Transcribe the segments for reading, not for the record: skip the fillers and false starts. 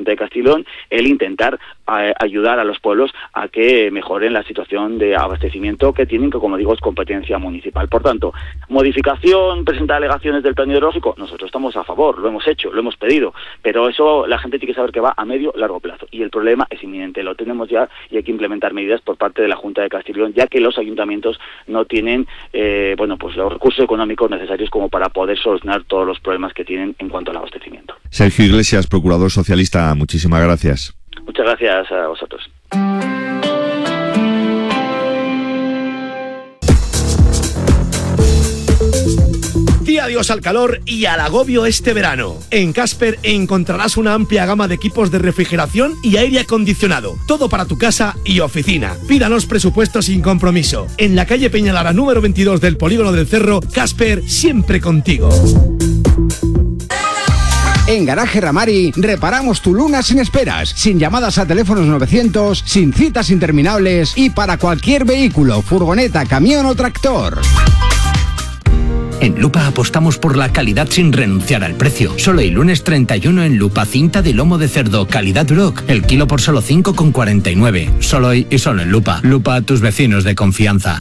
Junta de Castilla y León el intentar ayudar a los pueblos a que mejoren la situación de abastecimiento que tienen, que como digo es competencia municipal. Por tanto, modificación, presentar alegaciones del plan hidrológico, nosotros estamos a favor, lo hemos hecho, lo hemos pedido, pero eso la gente tiene que saber que va a medio largo plazo y el problema es inminente, lo tenemos ya y hay que implementar medidas por parte de la Junta de Castilla y León, ya que los ayuntamientos no tienen pues los recursos económicos necesarios como para poder solucionar todos los problemas que tienen en cuanto al abastecimiento. Sergio Iglesias, procurador socialista, muchísimas gracias. Muchas gracias a vosotros. Di adiós al calor y al agobio este verano. En Casper encontrarás una amplia gama de equipos de refrigeración y aire acondicionado. Todo para tu casa y oficina. Pídanos presupuesto sin compromiso. En la calle Peñalara número 22 del Polígono del Cerro, Casper siempre contigo. En Garaje Ramari reparamos tu Luna sin esperas, sin llamadas a teléfonos 900, sin citas interminables y para cualquier vehículo, furgoneta, camión o tractor. En Lupa apostamos por la calidad sin renunciar al precio. Solo el lunes 31 en Lupa, cinta de lomo de cerdo, calidad Duroc, el kilo por solo 5,49. Solo hoy y solo en Lupa. Lupa, tus vecinos de confianza.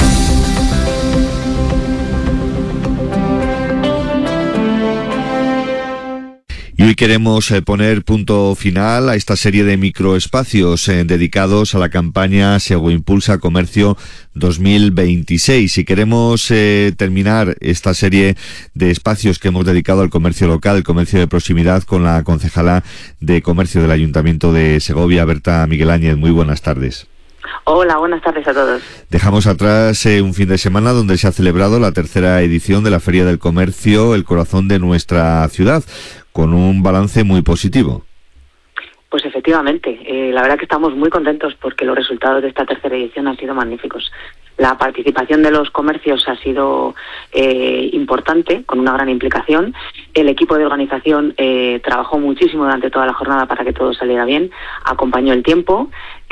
Y hoy queremos poner punto final a esta serie de microespacios dedicados a la campaña Seguimpulsa Comercio 2026. Y queremos terminar esta serie de espacios que hemos dedicado al comercio local, el comercio de proximidad, con la concejala de Comercio del Ayuntamiento de Segovia, Berta Miguel Áñez. Muy buenas tardes. Hola, buenas tardes a todos. Dejamos atrás un fin de semana donde se ha celebrado la tercera edición de la Feria del Comercio, el corazón de nuestra ciudad, con un balance muy positivo. Pues efectivamente, la verdad que estamos muy contentos porque los resultados de esta tercera edición han sido magníficos. La participación de los comercios ha sido importante, con una gran implicación. El equipo de organización trabajó muchísimo durante toda la jornada para que todo saliera bien, acompañó el tiempo,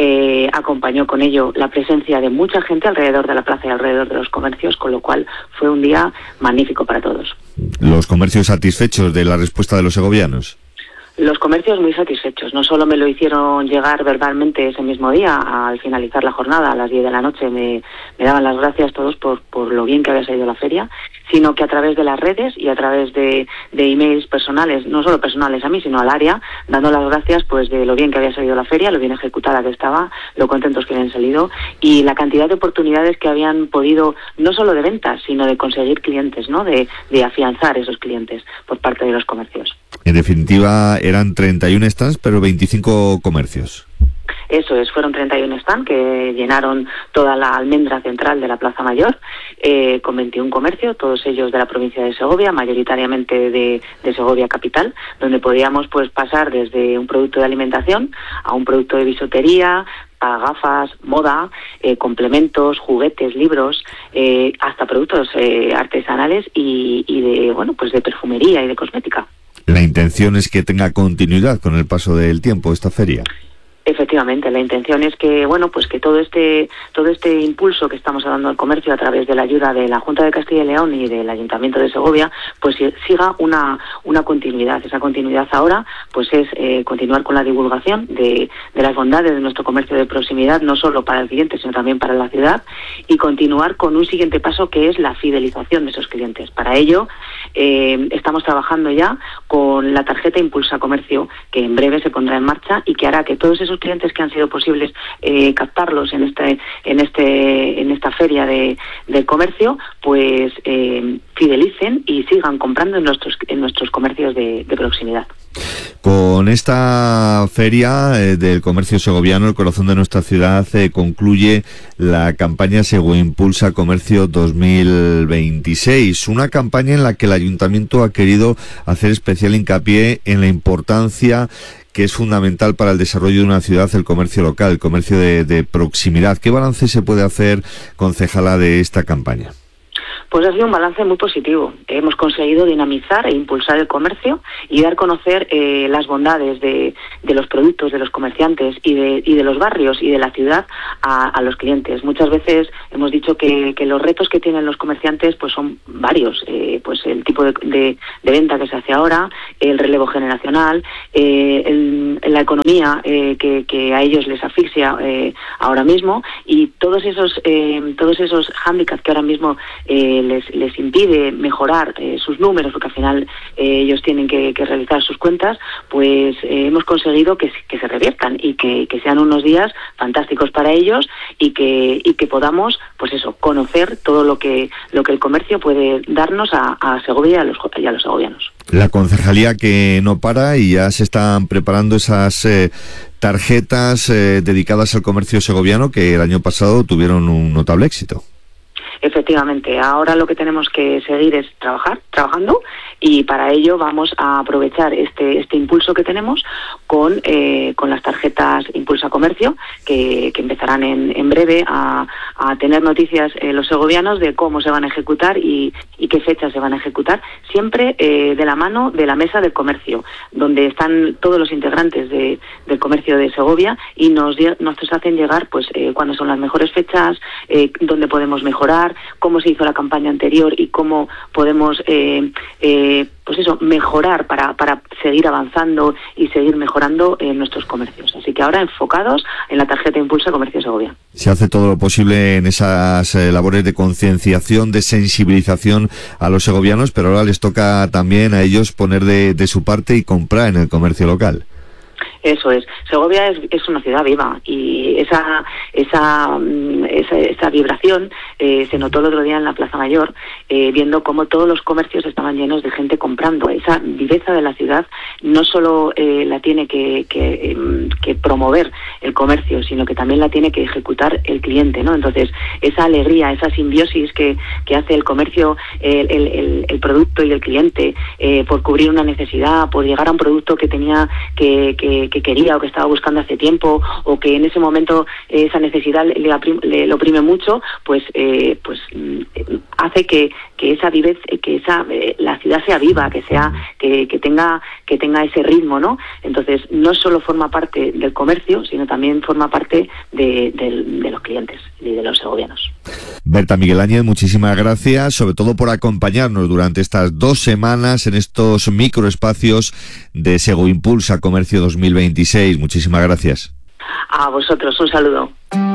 acompañó con ello la presencia de mucha gente alrededor de la plaza y alrededor de los comercios, con lo cual fue un día magnífico para todos. ¿Los comercios satisfechos de la respuesta de los segovianos? Los comercios muy satisfechos. No solo me lo hicieron llegar verbalmente ese mismo día, al finalizar la jornada, a las 10 de la noche, me daban las gracias todos por lo bien que había salido la feria, sino que a través de las redes y a través de emails personales, no solo personales a mí, sino al área, dando las gracias pues de lo bien que había salido la feria, lo bien ejecutada que estaba, lo contentos que habían salido y la cantidad de oportunidades que habían podido, no solo de ventas, sino de conseguir clientes, ¿no? De afianzar esos clientes por parte de los comercios. En definitiva, eran 31 stands, pero 25 comercios. Eso es, fueron 31 stands que llenaron toda la almendra central de la Plaza Mayor, con 21 comercios, todos ellos de la provincia de Segovia, mayoritariamente de Segovia capital, donde podíamos pues pasar desde un producto de alimentación a un producto de bisutería, a gafas, moda, complementos, juguetes, libros, hasta productos artesanales y de perfumería y de cosmética. La intención es que tenga continuidad con el paso del tiempo esta feria. Efectivamente, la intención es que que todo este impulso que estamos dando al comercio a través de la ayuda de la Junta de Castilla y León y del Ayuntamiento de Segovia, pues siga una continuidad. Esa continuidad ahora pues es continuar con la divulgación de las bondades de nuestro comercio de proximidad, no solo para el cliente, sino también para la ciudad, y continuar con un siguiente paso que es la fidelización de esos clientes. Para ello estamos trabajando ya con la tarjeta Impulsa Comercio, que en breve se pondrá en marcha y que hará que todos esos clientes que han sido posibles captarlos en esta feria del comercio, pues fidelicen y sigan comprando en nuestros comercios de proximidad. Con esta feria del comercio segoviano, el corazón de nuestra ciudad, concluye la campaña Seguimpulsa Comercio 2026, una campaña en la que el Ayuntamiento ha querido hacer especial hincapié en la importancia que es fundamental para el desarrollo de una ciudad, el comercio local, el comercio de proximidad. ¿Qué balance se puede hacer, concejala, de esta campaña? Pues ha sido un balance muy positivo. Hemos conseguido dinamizar e impulsar el comercio y dar a conocer las bondades de los productos, de los comerciantes y de los barrios y de la ciudad a los clientes. Muchas veces hemos dicho que los retos que tienen los comerciantes pues son varios. Pues el tipo de venta que se hace ahora, el relevo generacional, la economía que a ellos les asfixia ahora mismo, y todos esos hándicaps que ahora mismo les impide mejorar sus números, porque al final ellos tienen que realizar sus cuentas, pues hemos conseguido que se reviertan y que sean unos días fantásticos para ellos y que podamos, pues eso, conocer todo lo que el comercio puede darnos a Segovia y a los segovianos. La concejalía que no para, y ya se están preparando esas tarjetas dedicadas al comercio segoviano que el año pasado tuvieron un notable éxito. Efectivamente, ahora lo que tenemos que seguir es trabajando, y para ello vamos a aprovechar este impulso que tenemos con las tarjetas Impulsa Comercio, que empezarán en breve a tener noticias los segovianos de cómo se van a ejecutar y qué fechas se van a ejecutar, siempre de la mano de la mesa del comercio, donde están todos los integrantes del comercio de Segovia, y nos hacen llegar pues cuándo son las mejores fechas, dónde podemos mejorar, cómo se hizo la campaña anterior y cómo podemos pues eso, mejorar para seguir avanzando y seguir mejorando en nuestros comercios. Así que ahora enfocados en la tarjeta Impulsa Comercio Segovia. Se hace todo lo posible en esas labores de concienciación, de sensibilización a los segovianos, pero ahora les toca también a ellos poner de su parte y comprar en el comercio local. Eso es. Segovia es una ciudad viva, y esa vibración se notó el otro día en la Plaza Mayor, viendo cómo todos los comercios estaban llenos de gente comprando. Esa viveza de la ciudad no solo la tiene que promover el comercio, sino que también la tiene que ejecutar el cliente, ¿no? Entonces, esa alegría, esa simbiosis que hace el comercio, el producto y el cliente, por cubrir una necesidad, por llegar a un producto que tenía que quería o que estaba buscando hace tiempo, o que en ese momento esa necesidad le oprime mucho, pues hace que esa viveza, la ciudad sea viva, que tenga ese ritmo, ¿no? Entonces, no solo forma parte del comercio, sino también forma parte de los clientes y de los segovianos. Berta Miguel Áñez, muchísimas gracias, sobre todo por acompañarnos durante estas 2 semanas en estos microespacios de Sego Impulsa Comercio 2026. Muchísimas gracias. A vosotros, un saludo.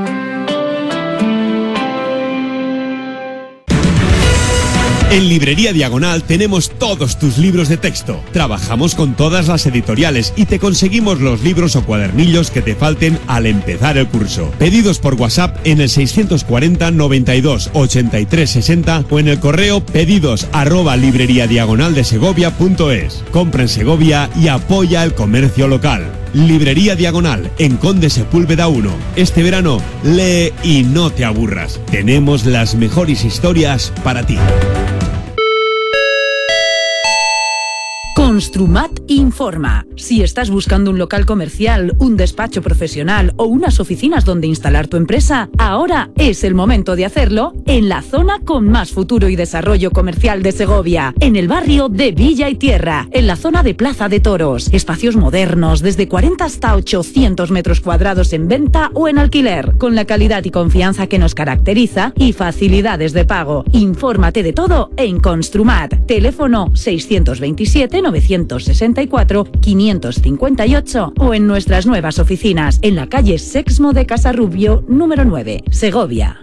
En Librería Diagonal tenemos todos tus libros de texto. Trabajamos con todas las editoriales y te conseguimos los libros o cuadernillos que te falten al empezar el curso. Pedidos por WhatsApp en el 640 92 83 60 o en el correo pedidos@libreriadiagonaldesegovia.es. Compra en Segovia y apoya el comercio local. Librería Diagonal, en Conde Sepúlveda 1. Este verano, lee y no te aburras. Tenemos las mejores historias para ti. Construmat informa. Si estás buscando un local comercial, un despacho profesional o unas oficinas donde instalar tu empresa, ahora es el momento de hacerlo en la zona con más futuro y desarrollo comercial de Segovia, en el barrio de Villa y Tierra, en la zona de Plaza de Toros. Espacios modernos, desde 40 hasta 800 metros cuadrados en venta o en alquiler, con la calidad y confianza que nos caracteriza y facilidades de pago. Infórmate de todo en Construmat. Teléfono 627 964 558 o en nuestras nuevas oficinas en la calle Sexmo de Casarrubio, número 9, Segovia.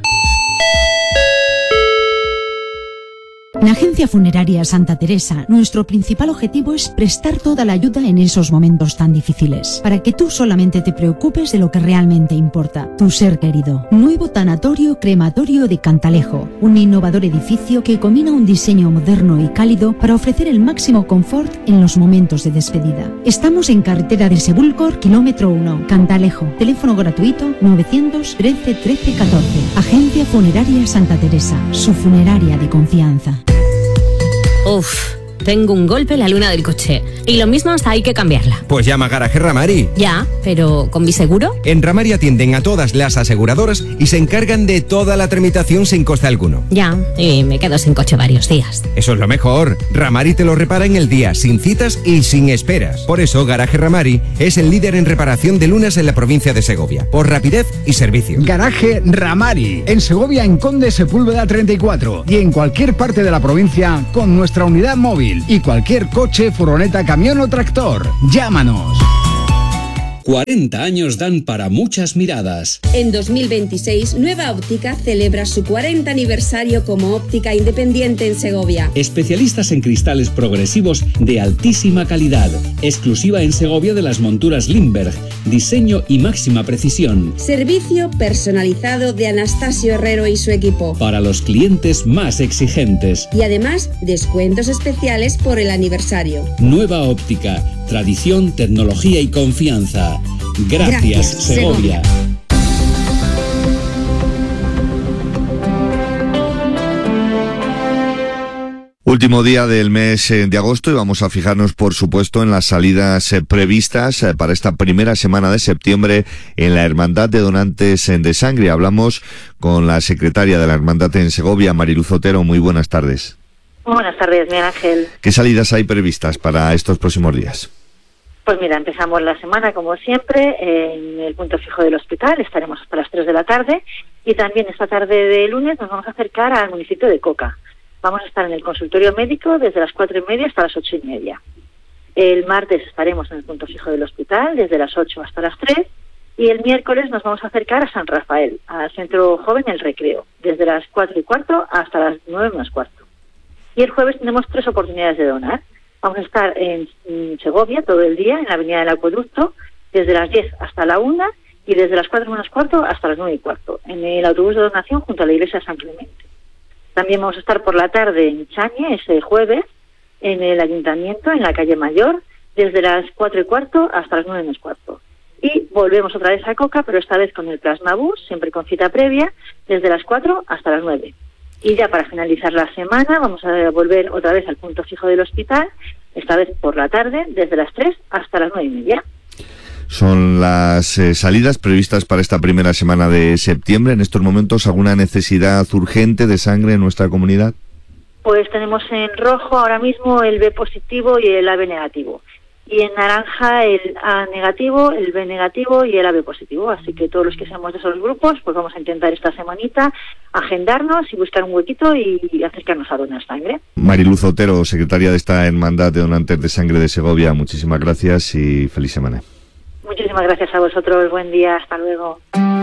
En Agencia Funeraria Santa Teresa, nuestro principal objetivo es prestar toda la ayuda en esos momentos tan difíciles, para que tú solamente te preocupes de lo que realmente importa, tu ser querido. Nuevo tanatorio crematorio de Cantalejo, un innovador edificio que combina un diseño moderno y cálido para ofrecer el máximo confort en los momentos de despedida. Estamos en carretera de Sebúlcor, kilómetro 1, Cantalejo. Teléfono gratuito 913 13 14. Agencia Funeraria Santa Teresa, su funeraria de confianza. Uf, tengo un golpe en la luna del coche. Y lo mismo, hay que cambiarla. Pues llama a Garaje Ramari. Ya, pero ¿con mi seguro? En Ramari atienden a todas las aseguradoras y se encargan de toda la tramitación sin coste alguno. Ya, y me quedo sin coche varios días. Eso es lo mejor. Ramari te lo repara en el día, sin citas y sin esperas. Por eso, Garaje Ramari es el líder en reparación de lunas en la provincia de Segovia, por rapidez y servicio. Garaje Ramari, en Segovia, en Conde Sepúlveda 34 y en cualquier parte de la provincia con nuestra unidad móvil y cualquier coche, furgoneta, camión o tractor. Llámanos. 40 años dan para muchas miradas. En 2026, Nueva Óptica celebra su 40 aniversario como óptica independiente en Segovia. Especialistas en cristales progresivos de altísima calidad. Exclusiva en Segovia de las monturas Limberg. Diseño y máxima precisión. Servicio personalizado de Anastasio Herrero y su equipo. Para los clientes más exigentes. Y además, descuentos especiales por el aniversario. Nueva Óptica. Tradición, tecnología y confianza. Gracias, Segovia. Último día del mes de agosto y vamos a fijarnos, por supuesto, en las salidas previstas para esta primera semana de septiembre en la Hermandad de Donantes de Sangre. Hablamos con la secretaria de la Hermandad en Segovia, Mariluz Otero. Muy buenas tardes. Buenas tardes, Miguel Ángel. ¿Qué salidas hay previstas para estos próximos días? Pues mira, empezamos la semana como siempre en el punto fijo del hospital, estaremos hasta las 3 de la tarde y también esta tarde de lunes nos vamos a acercar al municipio de Coca. Vamos a estar en el consultorio médico desde las 4:30 hasta las 8:30. El martes estaremos en el punto fijo del hospital desde las 8 hasta las 3 y el miércoles nos vamos a acercar a San Rafael, al Centro Joven El Recreo, desde las 4:15 hasta las 9:15. Y el jueves tenemos 3 oportunidades de donar. Vamos a estar en Segovia todo el día, en la Avenida del Acueducto, desde las 10 hasta la 1 y desde las 4:15 hasta las 9:15, en el autobús de donación junto a la iglesia de San Clemente. También vamos a estar por la tarde en Chañe, ese jueves, en el Ayuntamiento, en la calle Mayor, desde las 4:15 hasta las 9:15. Y volvemos otra vez a Coca, pero esta vez con el Plasmabús, siempre con cita previa, desde las 4 hasta las 9. Y ya para finalizar la semana vamos a volver otra vez al punto fijo del hospital, esta vez por la tarde, desde las 3 hasta las 9:30. Son las salidas previstas para esta primera semana de septiembre. En estos momentos, ¿alguna necesidad urgente de sangre en nuestra comunidad? Pues tenemos en rojo ahora mismo el B positivo y el AB negativo. Y en naranja el A negativo, el B negativo y el AB positivo. Así que todos los que seamos de esos grupos, pues vamos a intentar esta semanita agendarnos y buscar un huequito y acercarnos a donar sangre. Mariluz Otero, secretaria de esta Hermandad de Donantes de Sangre de Segovia, muchísimas gracias y feliz semana. Muchísimas gracias a vosotros, buen día, hasta luego.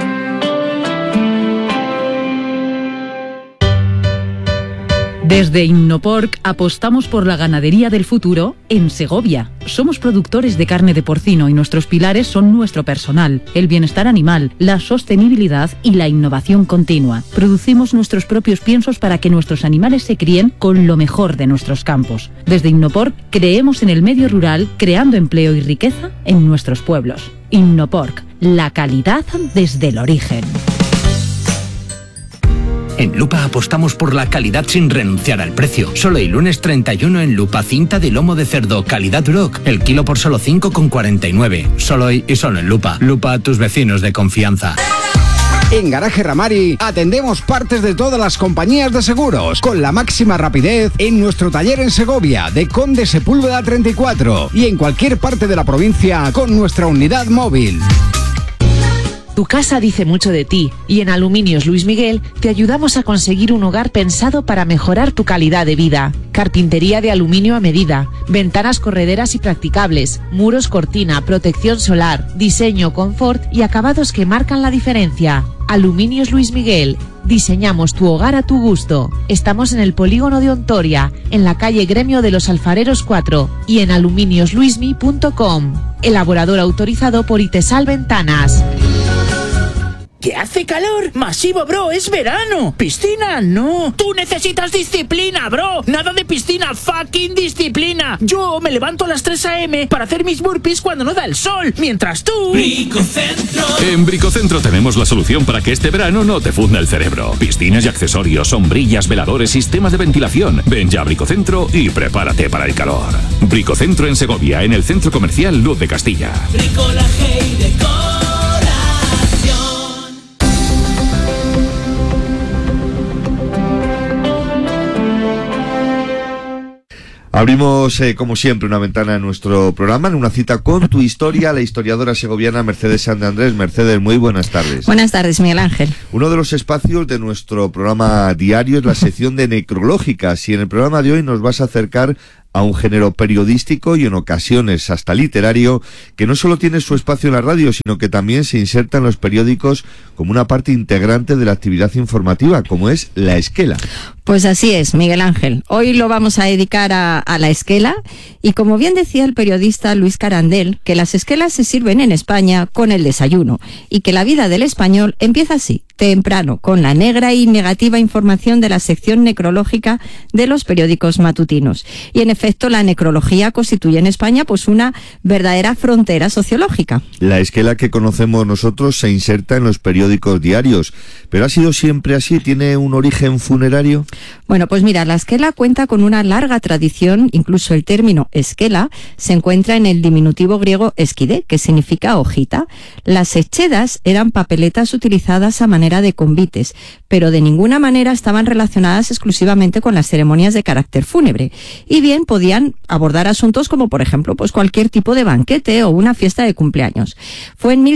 Desde Innoporc apostamos por la ganadería del futuro en Segovia. Somos productores de carne de porcino y nuestros pilares son nuestro personal, el bienestar animal, la sostenibilidad y la innovación continua. Producimos nuestros propios piensos para que nuestros animales se críen con lo mejor de nuestros campos. Desde Innoporc creemos en el medio rural, creando empleo y riqueza en nuestros pueblos. Innoporc, la calidad desde el origen. En Lupa apostamos por la calidad sin renunciar al precio. Solo el lunes 31 en Lupa cinta de lomo de cerdo calidad Duroc. El kilo por solo 5,49. Solo hoy y solo en Lupa. Lupa, tus vecinos de confianza. En Garaje Ramari atendemos partes de todas las compañías de seguros con la máxima rapidez en nuestro taller en Segovia de Conde Sepúlveda 34 y en cualquier parte de la provincia con nuestra unidad móvil. Tu casa dice mucho de ti y en Aluminios Luis Miguel te ayudamos a conseguir un hogar pensado para mejorar tu calidad de vida. Carpintería de aluminio a medida, ventanas correderas y practicables, muros cortina, protección solar, diseño, confort y acabados que marcan la diferencia. Aluminios Luis Miguel. Diseñamos tu hogar a tu gusto. Estamos en el polígono de Ontoria, en la calle Gremio de los Alfareros 4 y en aluminiosluismi.com. Elaborador autorizado por Itesal Ventanas. ¿Que hace calor? Masivo, bro, es verano. Piscina, no. Tú necesitas disciplina, bro. Nada de piscina, fucking disciplina. Yo me levanto a las 3 a.m. para hacer mis burpees cuando no da el sol, mientras tú... Bricocentro. En Bricocentro tenemos la solución para que este verano no te funda el cerebro. Piscinas y accesorios, sombrillas, veladores, sistemas de ventilación. Ven ya a Bricocentro y prepárate para el calor. Bricocentro en Segovia, en el Centro Comercial Luz de Castilla. Bricolaje y decoración. Abrimos, como siempre, una ventana en nuestro programa, en una cita con tu historia, la historiadora segoviana Mercedes San de Andrés. Mercedes, muy buenas tardes. Buenas tardes, Miguel Ángel. Uno de los espacios de nuestro programa diario es la sección de necrológicas, y en el programa de hoy nos vas a acercar a un género periodístico y en ocasiones hasta literario que no solo tiene su espacio en la radio, sino que también se inserta en los periódicos como una parte integrante de la actividad informativa, como es la esquela. Pues así es, Miguel Ángel. Hoy lo vamos a dedicar a la esquela, y como bien decía el periodista Luis Carandel, que las esquelas se sirven en España con el desayuno, y que la vida del español empieza así, temprano, con la negra y negativa información de la sección necrológica de los periódicos matutinos. Y en efecto, la necrología constituye en España pues una verdadera frontera sociológica. La esquela que conocemos nosotros se inserta en los periódicos diarios, pero ¿ha sido siempre así? ¿Tiene un origen funerario? Bueno, pues mira, la esquela cuenta con una larga tradición. Incluso el término esquela se encuentra en el diminutivo griego esquide, que significa hojita. Las echedas eran papeletas utilizadas a manera de convites, pero de ninguna manera estaban relacionadas exclusivamente con las ceremonias de carácter fúnebre, y bien podían abordar asuntos como, por ejemplo, pues cualquier tipo de banquete o una fiesta de cumpleaños. Fue en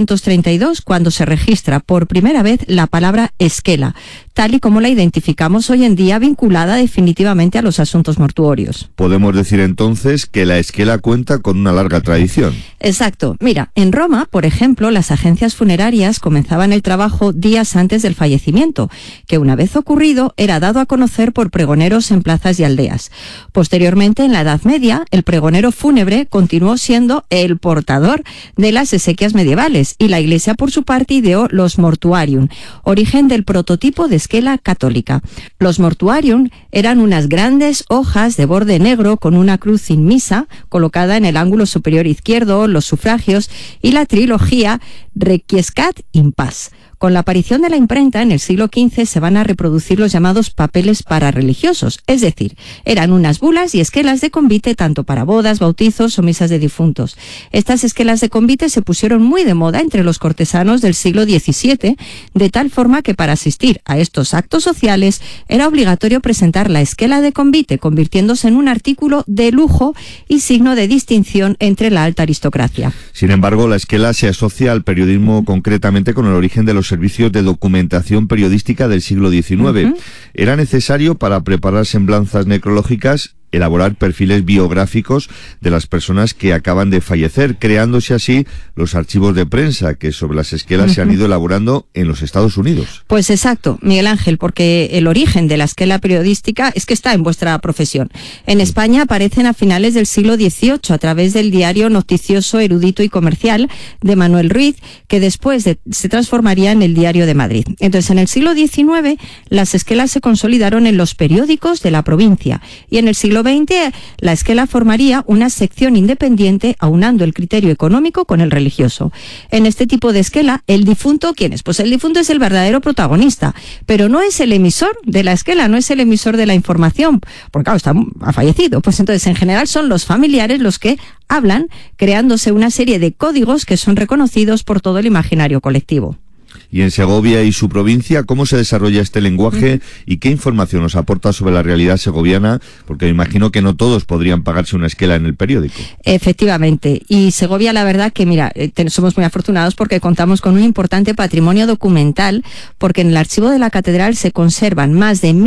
1732 cuando se registra por primera vez la palabra esquela, tal y como la identificamos hoy en día, vinculada definitivamente a los asuntos mortuorios. Podemos decir entonces que la esquela cuenta con una larga tradición. Exacto. Mira, en Roma, por ejemplo, las agencias funerarias comenzaban el trabajo días antes del fallecimiento, que una vez ocurrido era dado a conocer por pregoneros en plazas y aldeas. Posteriormente, en la Edad Media, el pregonero fúnebre continuó siendo el portador de las exequias medievales, y la Iglesia, por su parte, ideó los mortuarium, origen del prototipo de esquela católica. Los mortuarium eran unas grandes hojas de borde negro con una cruz inmisa colocada en el ángulo superior izquierdo, los sufragios y la trilogía Requiescat in Paz. Con la aparición de la imprenta en el siglo XV se van a reproducir los llamados papeles parareligiosos, es decir, eran unas bulas y esquelas de convite tanto para bodas, bautizos o misas de difuntos. Estas esquelas de convite se pusieron muy de moda entre los cortesanos del siglo XVII, de tal forma que para asistir a estos actos sociales era obligatorio presentar la esquela de convite, convirtiéndose en un artículo de lujo y signo de distinción entre la alta aristocracia. Sin embargo, la esquela se asocia al periodismo, concretamente con el origen de los servicios de documentación periodística del siglo XIX. Era necesario, para preparar semblanzas necrológicas, elaborar perfiles biográficos de las personas que acaban de fallecer, creándose así los archivos de prensa que sobre las esquelas se han ido elaborando en los Estados Unidos. Pues exacto, Miguel Ángel, porque el origen de la esquela periodística es que está en vuestra profesión. En España aparecen a finales del siglo XVIII a través del diario noticioso, erudito y comercial de Manuel Ruiz, que después se transformaría en el Diario de Madrid. Entonces, en el siglo XIX, las esquelas se consolidaron en los periódicos de la provincia, y en el siglo XX la esquela formaría una sección independiente, aunando el criterio económico con el religioso. En este tipo de esquela, el difunto, ¿quién es? Pues el difunto es el verdadero protagonista, pero no es el emisor de la esquela, no es el emisor de la información, porque claro, ha fallecido. Pues entonces, en general, son los familiares los que hablan, creándose una serie de códigos que son reconocidos por todo el imaginario colectivo. Y en Segovia y su provincia, ¿cómo se desarrolla este lenguaje y qué información nos aporta sobre la realidad segoviana? Porque me imagino que no todos podrían pagarse una esquela en el periódico. Efectivamente. Y Segovia, la verdad que, mira, somos muy afortunados porque contamos con un importante patrimonio documental, porque en el archivo de la catedral se conservan más de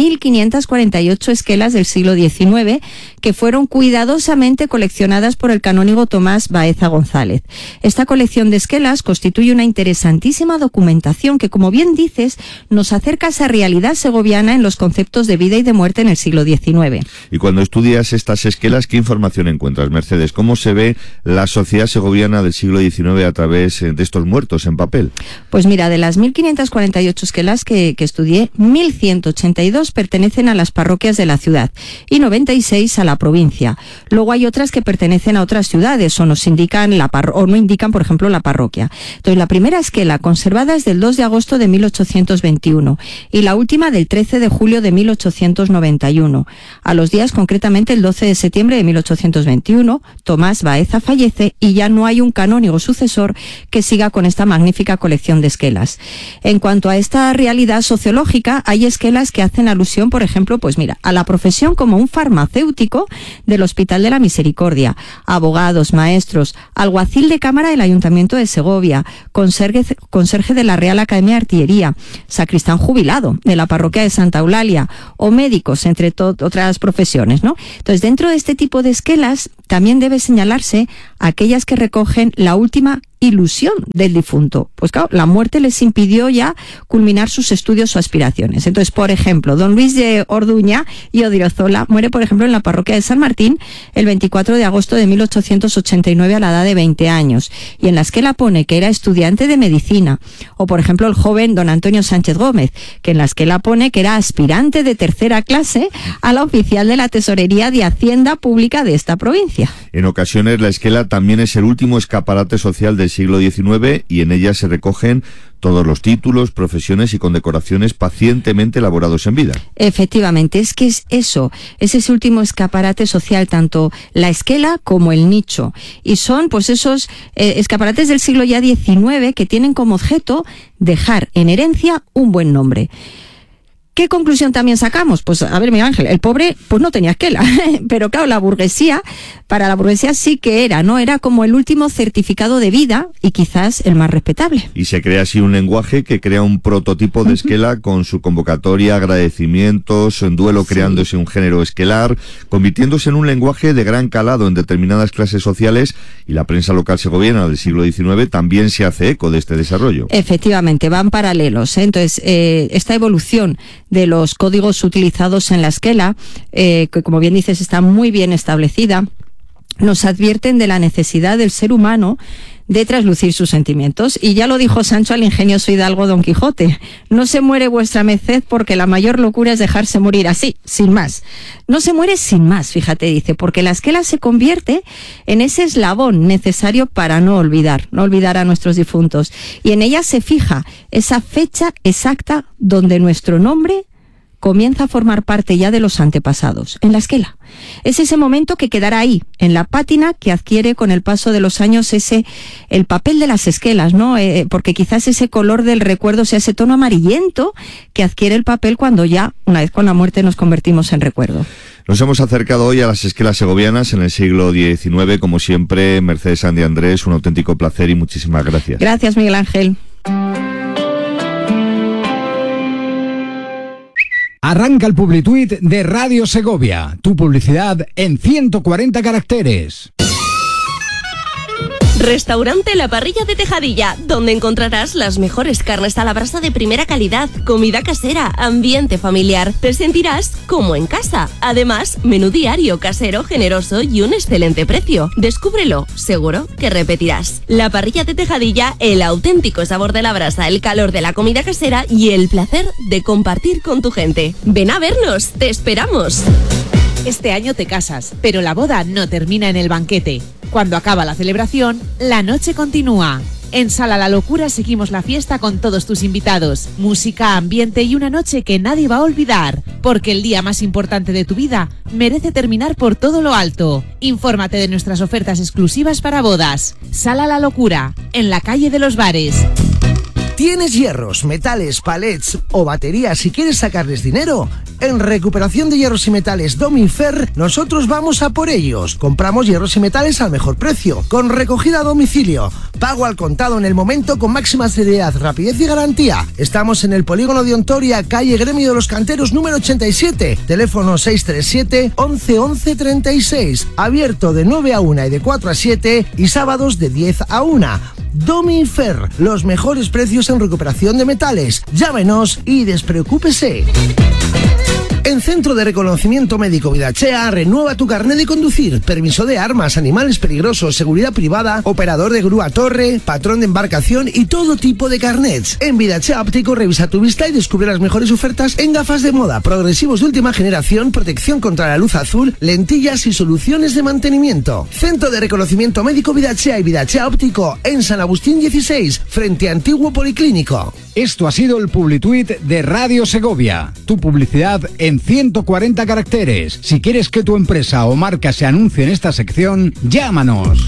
1.548 esquelas del siglo XIX que fueron cuidadosamente coleccionadas por el canónigo Tomás Baeza González. Esta colección de esquelas constituye una interesantísima documentación documentación que, como bien dices, nos acerca a esa realidad segoviana en los conceptos de vida y de muerte en el siglo XIX. Y cuando estudias estas esquelas, ¿qué información encuentras, Mercedes? ¿Cómo se ve la sociedad segoviana del siglo XIX a través de estos muertos en papel? Pues mira, de las 1.548 esquelas que estudié, 1.182 pertenecen a las parroquias de la ciudad y 96 a la provincia. Luego hay otras que pertenecen a otras ciudades o nos indican o no indican, por ejemplo, la parroquia. Entonces, la primera esquela conservada es del 2 de agosto de 1821 y la última del 13 de julio de 1891. A los días, concretamente el 12 de septiembre de 1821, Tomás Baeza fallece y ya no hay un canónigo sucesor que siga con esta magnífica colección de esquelas. En cuanto a esta realidad sociológica, hay esquelas que hacen alusión, por ejemplo, pues mira, a la profesión como un farmacéutico del Hospital de la Misericordia, abogados, maestros, alguacil de cámara del Ayuntamiento de Segovia, conserje de la Real Academia de Artillería, sacristán jubilado de la parroquia de Santa Eulalia o médicos, entre otras profesiones, ¿no? Entonces, dentro de este tipo de esquelas también debe señalarse aquellas que recogen la última ilusión del difunto. Pues claro, la muerte les impidió ya culminar sus estudios o aspiraciones. Entonces, por ejemplo, don Luis de Orduña y Odriozola muere, por ejemplo, en la parroquia de San Martín el 24 de agosto de 1889 a la edad de 20 años. Y en la esquela pone que era estudiante de medicina. O, por ejemplo, el joven don Antonio Sánchez Gómez, que en la esquela pone que era aspirante de tercera clase a la oficial de la Tesorería de Hacienda Pública de esta provincia. En ocasiones la esquela también es el último escaparate social del siglo XIX y en ella se recogen todos los títulos, profesiones y condecoraciones pacientemente elaborados en vida. Efectivamente, es que es eso, es ese último escaparate social, tanto la esquela como el nicho. Y son pues esos escaparates del siglo ya XIX que tienen como objeto dejar en herencia un buen nombre. ¿Qué conclusión también sacamos? Pues a ver, Miguel Ángel, el pobre pues no tenía esquela, pero claro, la burguesía, para la burguesía sí que era, ¿no? Era como el último certificado de vida y quizás el más respetable. Y se crea así un lenguaje que crea un prototipo de esquela con su convocatoria, agradecimientos, en duelo creándose un género esquelar, convirtiéndose en un lenguaje de gran calado en determinadas clases sociales y la prensa local segoviana del siglo XIX también se hace eco de este desarrollo. Efectivamente, van paralelos, ¿eh? Entonces, esta evolución de los códigos utilizados en la esquela, que como bien dices está muy bien establecida, nos advierten de la necesidad del ser humano de traslucir sus sentimientos. Y ya lo dijo Sancho al ingenioso hidalgo Don Quijote: no se muere vuestra merced porque la mayor locura es dejarse morir así, sin más. No se muere sin más, fíjate, dice, porque la esquela se convierte en ese eslabón necesario para no olvidar a nuestros difuntos. Y en ella se fija esa fecha exacta donde nuestro nombre comienza a formar parte ya de los antepasados, en la esquela. Es ese momento que quedará ahí, en la pátina que adquiere con el paso de los años el papel de las esquelas, ¿no? Porque quizás ese color del recuerdo sea ese tono amarillento que adquiere el papel cuando ya, una vez con la muerte, nos convertimos en recuerdo. Nos hemos acercado hoy a las esquelas segovianas en el siglo XIX, como siempre. Mercedes Sandy Andrés, un auténtico placer y muchísimas gracias. Gracias, Miguel Ángel. Arranca el Publituit de Radio Segovia. Tu publicidad en 140 caracteres. Restaurante La Parrilla de Tejadilla, donde encontrarás las mejores carnes a la brasa de primera calidad, comida casera, ambiente familiar. Te sentirás como en casa. Además, menú diario, casero, generoso y un excelente precio. Descúbrelo, seguro que repetirás. La Parrilla de Tejadilla, el auténtico sabor de la brasa, el calor de la comida casera y el placer de compartir con tu gente. Ven a vernos, te esperamos. Este año te casas, pero la boda no termina en el banquete. Cuando acaba la celebración, la noche continúa. En Sala La Locura seguimos la fiesta con todos tus invitados. Música, ambiente y una noche que nadie va a olvidar. Porque el día más importante de tu vida merece terminar por todo lo alto. Infórmate de nuestras ofertas exclusivas para bodas. Sala La Locura, en la calle de los Bares. ¿Tienes hierros, metales, palets o baterías y quieres sacarles dinero? En Recuperación de Hierros y Metales Domifer, nosotros vamos a por ellos. Compramos hierros y metales al mejor precio, con recogida a domicilio, pago al contado en el momento con máxima seriedad, rapidez y garantía. Estamos en el Polígono de Ontoria, calle Gremio de los Canteros número 87, teléfono 637 11 11 36, abierto de 9 a 1 y de 4 a 7 y sábados de 10 a 1. Domifer, los mejores precios en recuperación de metales. Llámenos y despreocúpese. En Centro de Reconocimiento Médico Vidachea, renueva tu carnet de conducir, permiso de armas, animales peligrosos, seguridad privada, operador de grúa torre, patrón de embarcación y todo tipo de carnets. En Vidachea Óptico revisa tu vista y descubre las mejores ofertas en gafas de moda, progresivos de última generación, protección contra la luz azul, lentillas y soluciones de mantenimiento. Centro de Reconocimiento Médico Vidachea y Vidachea Óptico en San Agustín 16, frente a Antiguo Policlínico. Esto ha sido el Publituit de Radio Segovia. Tu publicidad en 140 caracteres. Si quieres que tu empresa o marca se anuncie en esta sección, llámanos.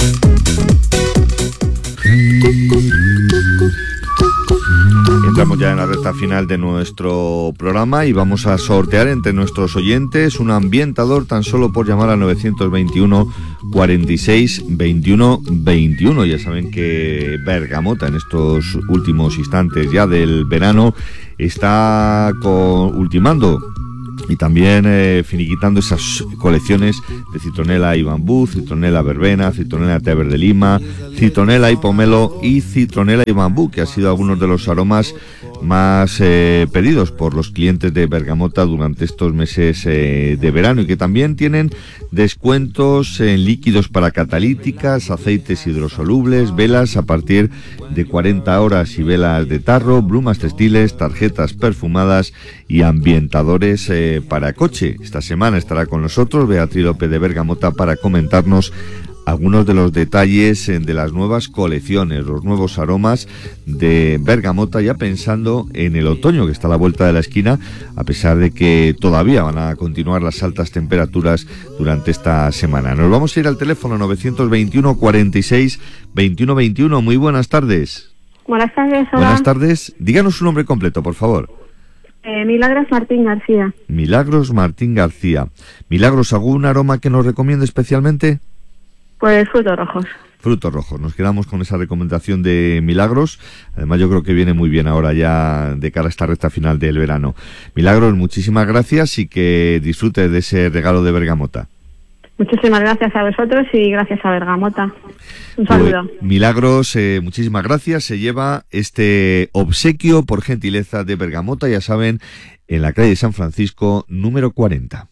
Entramos ya en la recta final de nuestro programa y vamos a sortear entre nuestros oyentes un ambientador tan solo por llamar al 921 46 21 21. Ya saben que Bergamota en estos últimos instantes ya del verano está ultimando y también finiquitando esas colecciones de citronela y bambú, citronela verbena, citronela té verde lima, citronela y pomelo y citronela y bambú, que han sido algunos de los aromas más pedidos por los clientes de Bergamota durante estos meses de verano, y que también tienen descuentos en líquidos para catalíticas, aceites hidrosolubles, velas a partir de 40 horas y velas de tarro, brumas textiles, tarjetas perfumadas y ambientadores para coche. Esta semana estará con nosotros Beatriz López de Bergamota para comentarnos algunos de los detalles de las nuevas colecciones, los nuevos aromas de Bergamota, ya pensando en el otoño que está a la vuelta de la esquina, a pesar de que todavía van a continuar las altas temperaturas durante esta semana. Nos vamos a ir al teléfono 921 46 21 21. Muy buenas tardes. Buenas tardes, hola. Buenas tardes. Díganos su nombre completo, por favor. Milagros Martín García. Milagros Martín García. Milagros, ¿algún aroma que nos recomiende especialmente? Pues frutos rojos. Frutos rojos. Nos quedamos con esa recomendación de Milagros. Además, yo creo que viene muy bien ahora ya de cara a esta recta final del verano. Milagros, muchísimas gracias y que disfrutes de ese regalo de Bergamota. Muchísimas gracias a vosotros y gracias a Bergamota. Un saludo. Pues, Milagros, muchísimas gracias. Se lleva este obsequio por gentileza de Bergamota, ya saben, en la calle de San Francisco, número 40.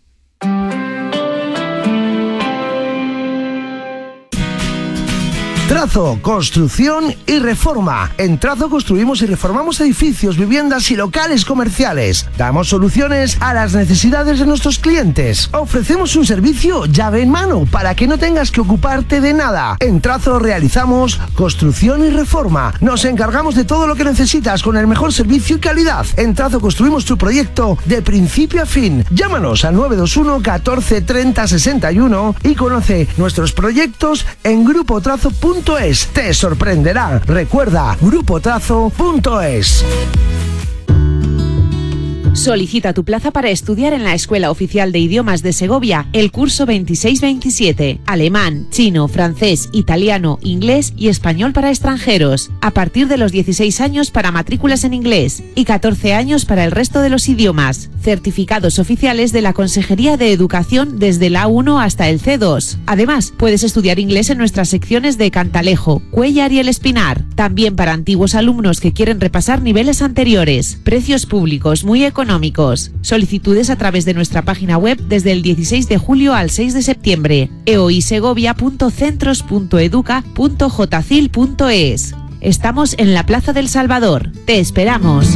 Trazo, construcción y reforma. En Trazo construimos y reformamos edificios, viviendas y locales comerciales. Damos soluciones a las necesidades de nuestros clientes. Ofrecemos un servicio llave en mano para que no tengas que ocuparte de nada. En Trazo realizamos construcción y reforma. Nos encargamos de todo lo que necesitas con el mejor servicio y calidad. En Trazo construimos tu proyecto de principio a fin. Llámanos al 921 14 30 61 y conoce nuestros proyectos en grupotrazo.es. Te sorprenderá. Recuerda, grupotrazo.es. Solicita tu plaza para estudiar en la Escuela Oficial de Idiomas de Segovia el curso 26-27. Alemán, chino, francés, italiano, inglés y español para extranjeros. A partir de los 16 años para matrículas en inglés y 14 años para el resto de los idiomas. Certificados oficiales de la Consejería de Educación desde el A1 hasta el C2. Además, puedes estudiar inglés en nuestras secciones de Cantalejo, Cuéllar y El Espinar. También para antiguos alumnos que quieren repasar niveles anteriores. Precios públicos muy económicos. Solicitudes a través de nuestra página web desde el 16 de julio al 6 de septiembre. eoisegovia.centros.educa.jcil.es. Estamos en la Plaza del Salvador. Te esperamos.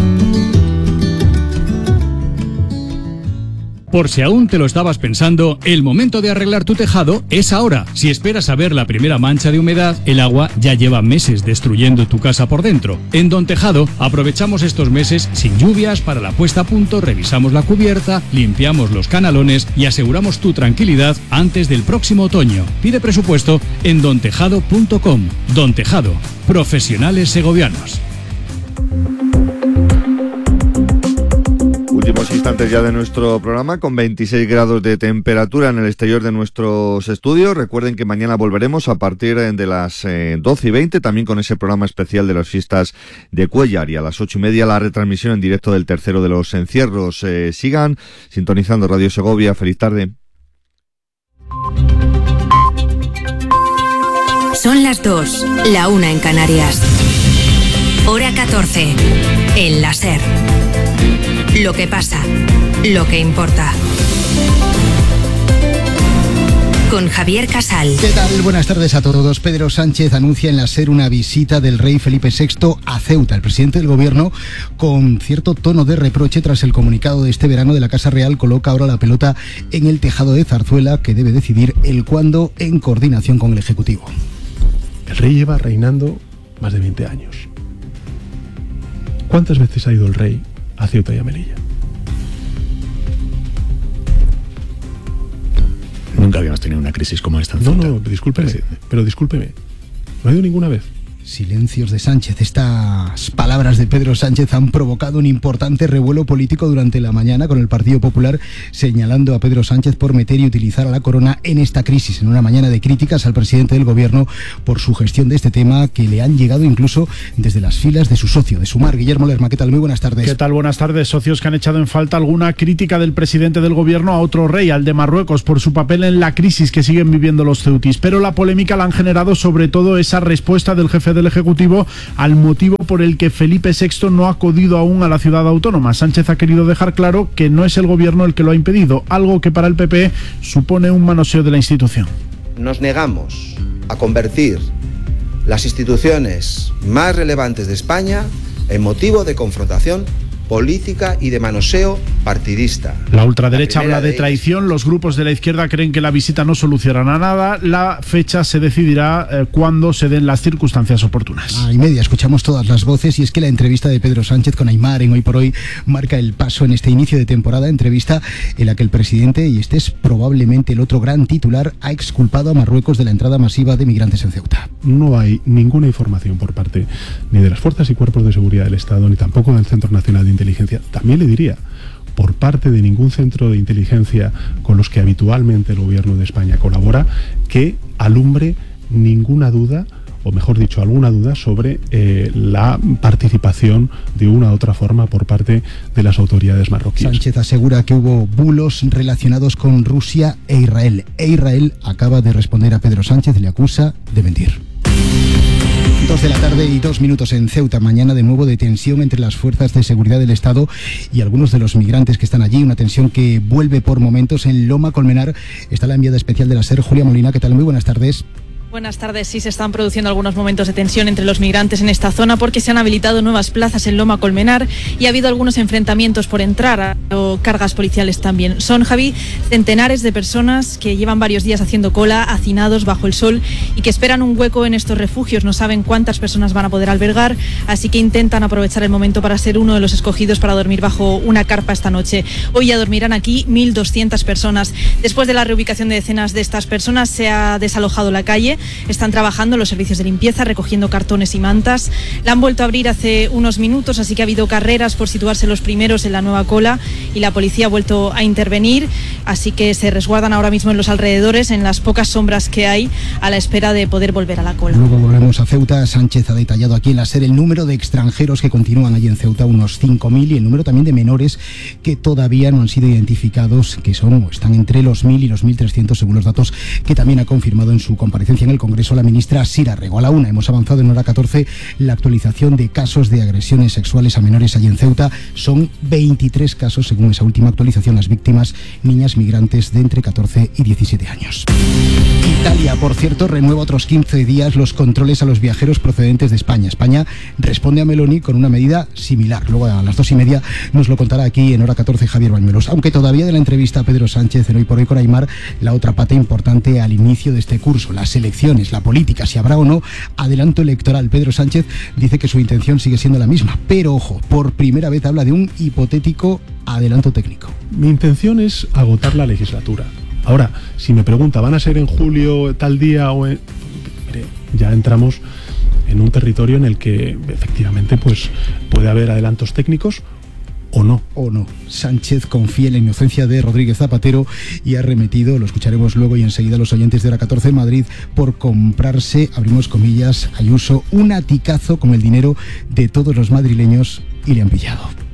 Por si aún te lo estabas pensando, el momento de arreglar tu tejado es ahora. Si esperas a ver la primera mancha de humedad, el agua ya lleva meses destruyendo tu casa por dentro. En Don Tejado aprovechamos estos meses sin lluvias para la puesta a punto, revisamos la cubierta, limpiamos los canalones y aseguramos tu tranquilidad antes del próximo otoño. Pide presupuesto en dontejado.com. Don Tejado, profesionales segovianos. Últimos instantes ya de nuestro programa, con 26 grados de temperatura en el exterior de nuestros estudios. Recuerden que mañana volveremos a partir de las 12:20, también con ese programa especial de las fiestas de Cuéllar, y a las 8:30 la retransmisión en directo del tercero de los encierros. Sigan sintonizando Radio Segovia. Feliz tarde. Son las 2, la 1 en Canarias. Hora 14, en la SER. Lo que pasa, lo que importa. Con Javier Casal. ¿Qué tal? Buenas tardes a todos. Pedro Sánchez anuncia en la SER una visita del rey Felipe VI a Ceuta. El presidente del gobierno, con cierto tono de reproche tras el comunicado de este verano de la Casa Real, coloca ahora la pelota en el tejado de Zarzuela, que debe decidir el cuándo en coordinación con el Ejecutivo. El rey lleva reinando más de 20 años. ¿Cuántas veces ha ido el rey a Ceuta y a Melilla? Nunca habíamos tenido una crisis como esta en Ceuta. No, discúlpeme, pero discúlpeme. No ha ido ninguna vez. Silencios de Sánchez. Estas palabras de Pedro Sánchez han provocado un importante revuelo político durante la mañana, con el Partido Popular señalando a Pedro Sánchez por meter y utilizar a la corona en esta crisis, en una mañana de críticas al presidente del gobierno por su gestión de este tema, que le han llegado incluso desde las filas de su socio, de Sumar. Guillermo Lerma, ¿qué tal? Muy buenas tardes. ¿Qué tal? Buenas tardes. Socios que han echado en falta alguna crítica del presidente del gobierno a otro rey, al de Marruecos, por su papel en la crisis que siguen viviendo los ceutíes. Pero la polémica la han generado sobre todo esa respuesta del jefe del Ejecutivo al motivo por el que Felipe VI no ha acudido aún a la ciudad autónoma. Sánchez ha querido dejar claro que no es el gobierno el que lo ha impedido, algo que para el PP supone un manoseo de la institución. Nos negamos a convertir las instituciones más relevantes de España en motivo de confrontación política y de manoseo partidista. La ultraderecha habla de traición. Los grupos de la izquierda creen que la visita no solucionará nada. La fecha se decidirá cuando se den las circunstancias oportunas. Y media, escuchamos todas las voces, y es que la entrevista de Pedro Sánchez con Aimar en Hoy por Hoy marca el paso en este inicio de temporada, entrevista en la que el presidente, y este es probablemente el otro gran titular, ha exculpado a Marruecos de la entrada masiva de migrantes en Ceuta. No hay ninguna información por parte ni de las fuerzas y cuerpos de seguridad del Estado, ni tampoco del Centro Nacional de Inteligencia, también le diría, por parte de ningún centro de inteligencia con los que habitualmente el gobierno de España colabora, que alumbre ninguna duda, o mejor dicho, alguna duda sobre la participación de una u otra forma por parte de las autoridades marroquíes. Sánchez asegura que hubo bulos relacionados con Rusia e Israel acaba de responder a Pedro Sánchez, le acusa de mentir. 2 de la tarde y 2 minutos en Ceuta. Mañana de nuevo de tensión entre las fuerzas de seguridad del Estado y algunos de los migrantes que están allí. Una tensión que vuelve por momentos. En Loma Colmenar está la enviada especial de la SER, Julia Molina. ¿Qué tal? Muy buenas tardes. Buenas tardes. Sí, se están produciendo algunos momentos de tensión entre los migrantes en esta zona porque se han habilitado nuevas plazas en Loma Colmenar y ha habido algunos enfrentamientos por entrar, o cargas policiales también. Son, Javi, centenares de personas que llevan varios días haciendo cola, hacinados bajo el sol, y que esperan un hueco en estos refugios. No saben cuántas personas van a poder albergar, así que intentan aprovechar el momento para ser uno de los escogidos para dormir bajo una carpa esta noche. Hoy ya dormirán aquí 1.200 personas. Después de la reubicación de decenas de estas personas, se ha desalojado la calle. Están trabajando los servicios de limpieza, recogiendo cartones y mantas. La han vuelto a abrir hace unos minutos, así que ha habido carreras por situarse los primeros en la nueva cola y la policía ha vuelto a intervenir, así que se resguardan ahora mismo en los alrededores, en las pocas sombras que hay, a la espera de poder volver a la cola. Luego volvemos a Ceuta. Sánchez ha detallado aquí en la SER el número de extranjeros que continúan allí en Ceuta, unos 5.000, y el número también de menores que todavía no han sido identificados, que son o están entre los 1.000 y los 1.300 según los datos que también ha confirmado en su comparecencia en el Congreso la ministra Sira Rego. A la 1 hemos avanzado en hora 14 la actualización de casos de agresiones sexuales a menores allí en Ceuta. Son 23 casos según esa última actualización. Las víctimas, niñas migrantes de entre 14 y 17 años. Italia, por cierto, renueva otros 15 días los controles a los viajeros procedentes de España. España responde a Meloni con una medida similar. Luego a las 2:30 nos lo contará aquí en hora 14 Javier Bañuelos. Aunque todavía de la entrevista a Pedro Sánchez en Hoy por Hoy con Aimar, la otra pata importante al inicio de este curso, las elecciones, la política, si habrá o no adelanto electoral. Pedro Sánchez dice que su intención sigue siendo la misma, pero ojo, por primera vez habla de un hipotético adelanto técnico. Mi intención es agotar la legislatura. Ahora, si me pregunta, ¿van a ser en julio tal día o en...? Mire, ya entramos en un territorio en el que efectivamente pues puede haber adelantos técnicos o no. Sánchez confía en la inocencia de Rodríguez Zapatero y ha remetido, lo escucharemos luego y enseguida, los oyentes de hora 14 en Madrid, por comprarse, abrimos comillas, Ayuso, un aticazo con el dinero de todos los madrileños, y le han pillado.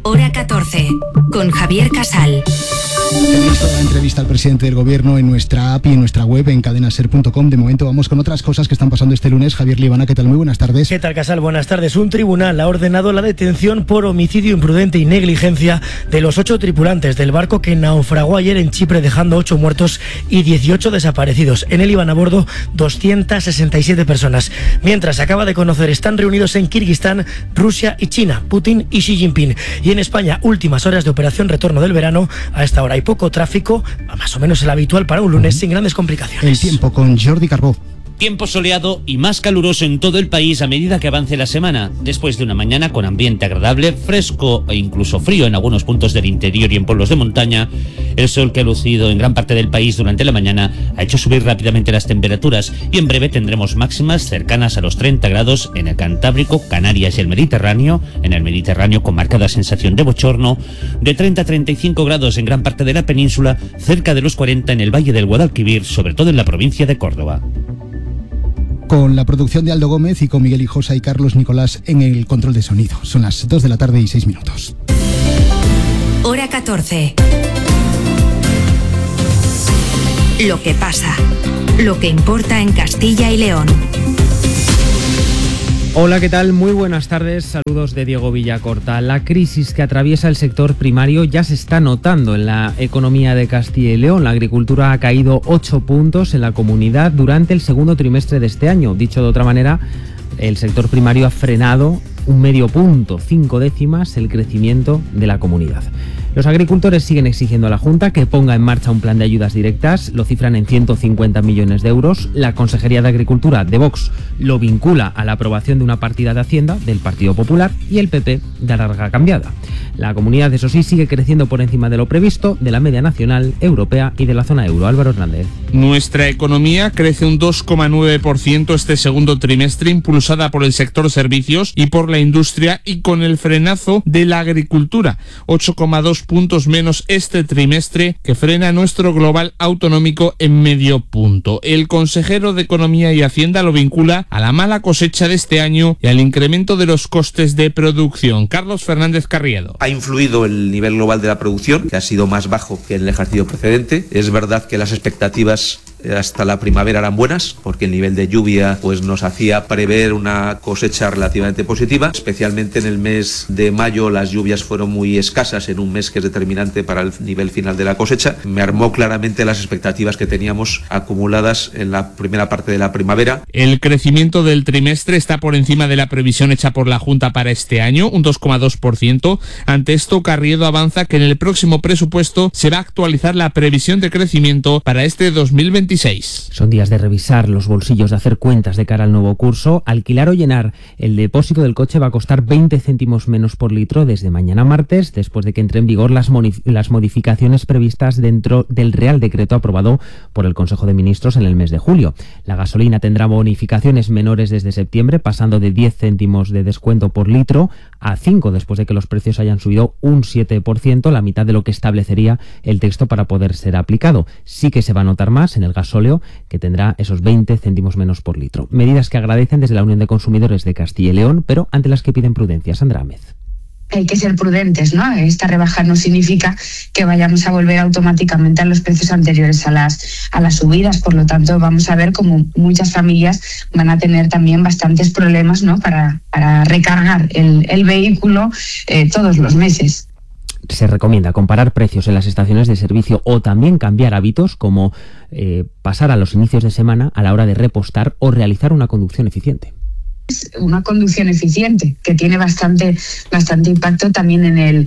Hora 14, con Javier Casal. Tenéis toda la entrevista al presidente del gobierno en nuestra app y en nuestra web en cadenaser.com. De momento vamos con otras cosas que están pasando este lunes. Javier Libana, ¿qué tal? Muy buenas tardes. ¿Qué tal, Casal? Buenas tardes. Un tribunal ha ordenado la detención por homicidio imprudente y negligencia de los 8 tripulantes del barco que naufragó ayer en Chipre, dejando 8 muertos y 18 desaparecidos. En él iban a bordo 267 personas. Mientras se acaba de conocer, están reunidos en Kirguistán, Rusia y China, Putin y Xi Jinping. Y en España, últimas horas de operación retorno del verano. A esta hora hay poco tráfico, más o menos el habitual para un lunes, sin grandes complicaciones. El tiempo con Jordi Carbó. Tiempo soleado y más caluroso en todo el país a medida que avance la semana. Después de una mañana con ambiente agradable, fresco e incluso frío en algunos puntos del interior y en pueblos de montaña, el sol que ha lucido en gran parte del país durante la mañana ha hecho subir rápidamente las temperaturas y en breve tendremos máximas cercanas a los 30 grados en el Cantábrico, Canarias y el Mediterráneo. En el Mediterráneo con marcada sensación de bochorno, de 30 a 35 grados en gran parte de la península, cerca de los 40 en el Valle del Guadalquivir, sobre todo en la provincia de Córdoba. Con la producción de Aldo Gómez y con Miguel Hijosa y Carlos Nicolás en el control de sonido. Son las 2 de la tarde y 6 minutos. Hora 14. Lo que pasa, lo que importa en Castilla y León. Hola, ¿qué tal? Muy buenas tardes. Saludos de Diego Villacorta. La crisis que atraviesa el sector primario ya se está notando en la economía de Castilla y León. La agricultura ha caído 8 puntos en la comunidad durante el segundo trimestre de este año. Dicho de otra manera, el sector primario ha frenado un medio punto, 5 décimas, el crecimiento de la comunidad. Los agricultores siguen exigiendo a la Junta que ponga en marcha un plan de ayudas directas, lo cifran en 150 millones de euros. La Consejería de Agricultura de Vox lo vincula a la aprobación de una partida de Hacienda del Partido Popular y el PP de larga cambiada. La comunidad, eso sí, sigue creciendo por encima de lo previsto, de la media nacional, europea y de la zona euro. Álvaro Hernández. Nuestra economía crece un 2,9% este segundo trimestre, impulsada por el sector servicios y por la industria y con el frenazo de la agricultura. 8,2 puntos menos este trimestre, que frena nuestro global autonómico en medio punto. El consejero de Economía y Hacienda lo vincula a la mala cosecha de este año y al incremento de los costes de producción. Carlos Fernández Carriedo. Ha influido el nivel global de la producción, que ha sido más bajo que en el ejercicio precedente. Es verdad que las expectativas hasta la primavera eran buenas, porque el nivel de lluvia pues nos hacía prever una cosecha relativamente positiva. Especialmente en el mes de mayo las lluvias fueron muy escasas, en un mes que es determinante para el nivel final de la cosecha. Me armó claramente las expectativas que teníamos acumuladas en la primera parte de la primavera. El crecimiento del trimestre está por encima de la previsión hecha por la Junta para este año, un 2,2%. Ante esto, Carriedo avanza que en el próximo presupuesto se va a actualizar la previsión de crecimiento para este 2026. Son días de revisar los bolsillos, de hacer cuentas de cara al nuevo curso. Alquilar o llenar el depósito del coche va a costar 20 céntimos menos por litro desde mañana martes, después de que entre en vigor las modificaciones previstas dentro del Real Decreto aprobado por el Consejo de Ministros en el mes de julio. La gasolina tendrá bonificaciones menores desde septiembre, pasando de 10 céntimos de descuento por litro a 5, después de que los precios hayan subido un 7%, la mitad de lo que establecería el texto para poder ser aplicado. Sí que se va a notar más en el gasóleo, que tendrá esos 20 céntimos menos por litro. Medidas que agradecen desde la Unión de Consumidores de Castilla y León, pero ante las que piden prudencia. Sandra Améz. Hay que ser prudentes, ¿no? Esta rebaja no significa que vayamos a volver automáticamente a los precios anteriores a las subidas. Por lo tanto, vamos a ver cómo muchas familias van a tener también bastantes problemas, ¿no? Para recargar el vehículo todos los meses. Se recomienda comparar precios en las estaciones de servicio o también cambiar hábitos, como pasar a los inicios de semana a la hora de repostar o realizar una conducción eficiente. Una conducción eficiente que tiene bastante impacto también en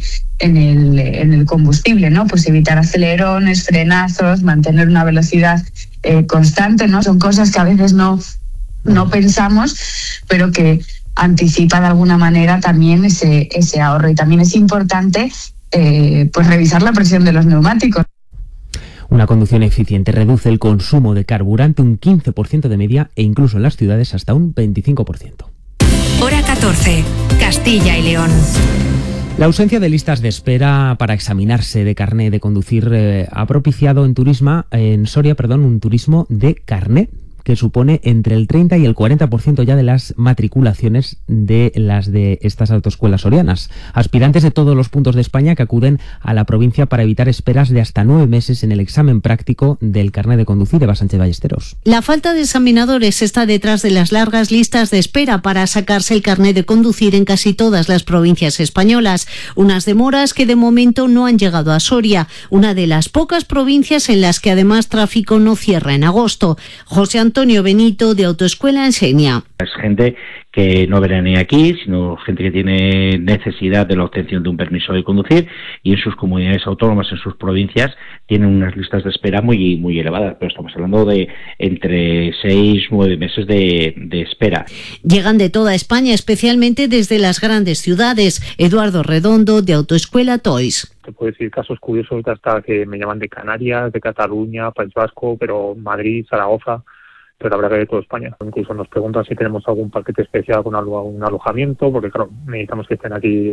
el combustible, ¿no? Pues evitar acelerones, frenazos, mantener una velocidad constante, ¿no? Son cosas que a veces no pensamos, pero que anticipa de alguna manera también ese ahorro. Y también es importante pues revisar la presión de los neumáticos. Una conducción eficiente reduce el consumo de carburante un 15% de media e incluso en las ciudades hasta un 25%. Hora 14, Castilla y León. La ausencia de listas de espera para examinarse de carné de conducir ha propiciado en Soria un turismo de carné que supone entre el 30 y el 40% ya de las matriculaciones de las de estas autoescuelas sorianas. Aspirantes de todos los puntos de España que acuden a la provincia para evitar esperas de hasta 9 meses en el examen práctico del carnet de conducir. Eva Sánchez Ballesteros. La falta de examinadores está detrás de las largas listas de espera para sacarse el carnet de conducir en casi todas las provincias españolas. Unas demoras que de momento no han llegado a Soria, una de las pocas provincias en las que además tráfico no cierra en agosto. José Antonio Benito, de Autoescuela Enseña. Es gente que no veranea aquí, sino gente que tiene necesidad de la obtención de un permiso de conducir, y en sus comunidades autónomas, en sus provincias, tienen unas listas de espera muy elevadas, pero estamos hablando de entre 6-9 meses de espera. Llegan de toda España, especialmente desde las grandes ciudades. Eduardo Redondo, de Autoescuela Toys. Te puedo decir casos curiosos de hasta que me llaman de Canarias, de Cataluña, País Vasco, pero Madrid, Zaragoza, pero la verdad que de toda España. Incluso nos preguntan si tenemos algún paquete especial con un alojamiento, porque claro, necesitamos que estén aquí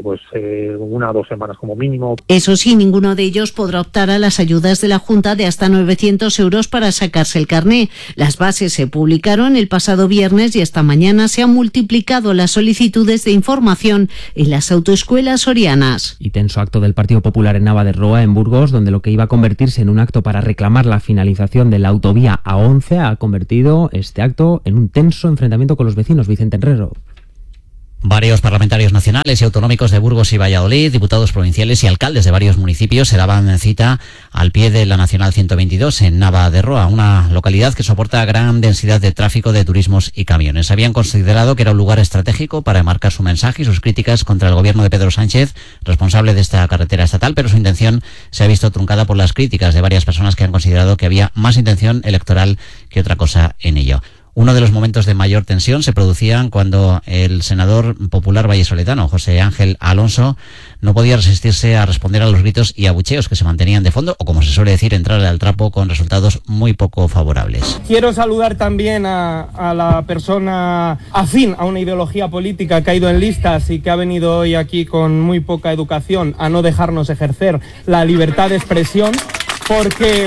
1 o 2 semanas como mínimo. Eso sí, ninguno de ellos podrá optar a las ayudas de la Junta de hasta 900 euros para sacarse el carné. Las bases se publicaron el pasado viernes y esta mañana se han multiplicado las solicitudes de información en las autoescuelas sorianas. Y tenso acto del Partido Popular en Nava de Roa, en Burgos, donde lo que iba a convertirse en un acto para reclamar la finalización de la autovía A11 ha convertido este acto en un tenso enfrentamiento con los vecinos. Vicente Herrero. Varios parlamentarios nacionales y autonómicos de Burgos y Valladolid, diputados provinciales y alcaldes de varios municipios se daban cita al pie de la Nacional 122 en Nava de Roa, una localidad que soporta gran densidad de tráfico de turismos y camiones. Habían considerado que era un lugar estratégico para enmarcar su mensaje y sus críticas contra el gobierno de Pedro Sánchez, responsable de esta carretera estatal, pero su intención se ha visto truncada por las críticas de varias personas que han considerado que había más intención electoral que otra cosa en ello. Uno de los momentos de mayor tensión se producían cuando el senador popular vallesoletano, José Ángel Alonso, no podía resistirse a responder a los gritos y abucheos que se mantenían de fondo, o como se suele decir, entrarle al trapo con resultados muy poco favorables. Quiero saludar también a la persona afín a una ideología política que ha ido en listas y que ha venido hoy aquí con muy poca educación a no dejarnos ejercer la libertad de expresión, porque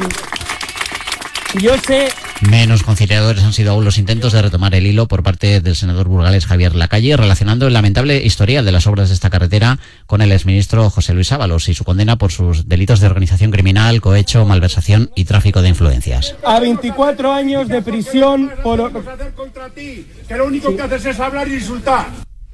yo sé... Menos conciliadores han sido aún los intentos de retomar el hilo por parte del senador burgalés Javier Lacalle, relacionando el lamentable historial de las obras de esta carretera con el exministro José Luis Ábalos y su condena por sus delitos de organización criminal, cohecho, malversación y tráfico de influencias. A 24 años de prisión por... que lo único que haces es hablar y insultar.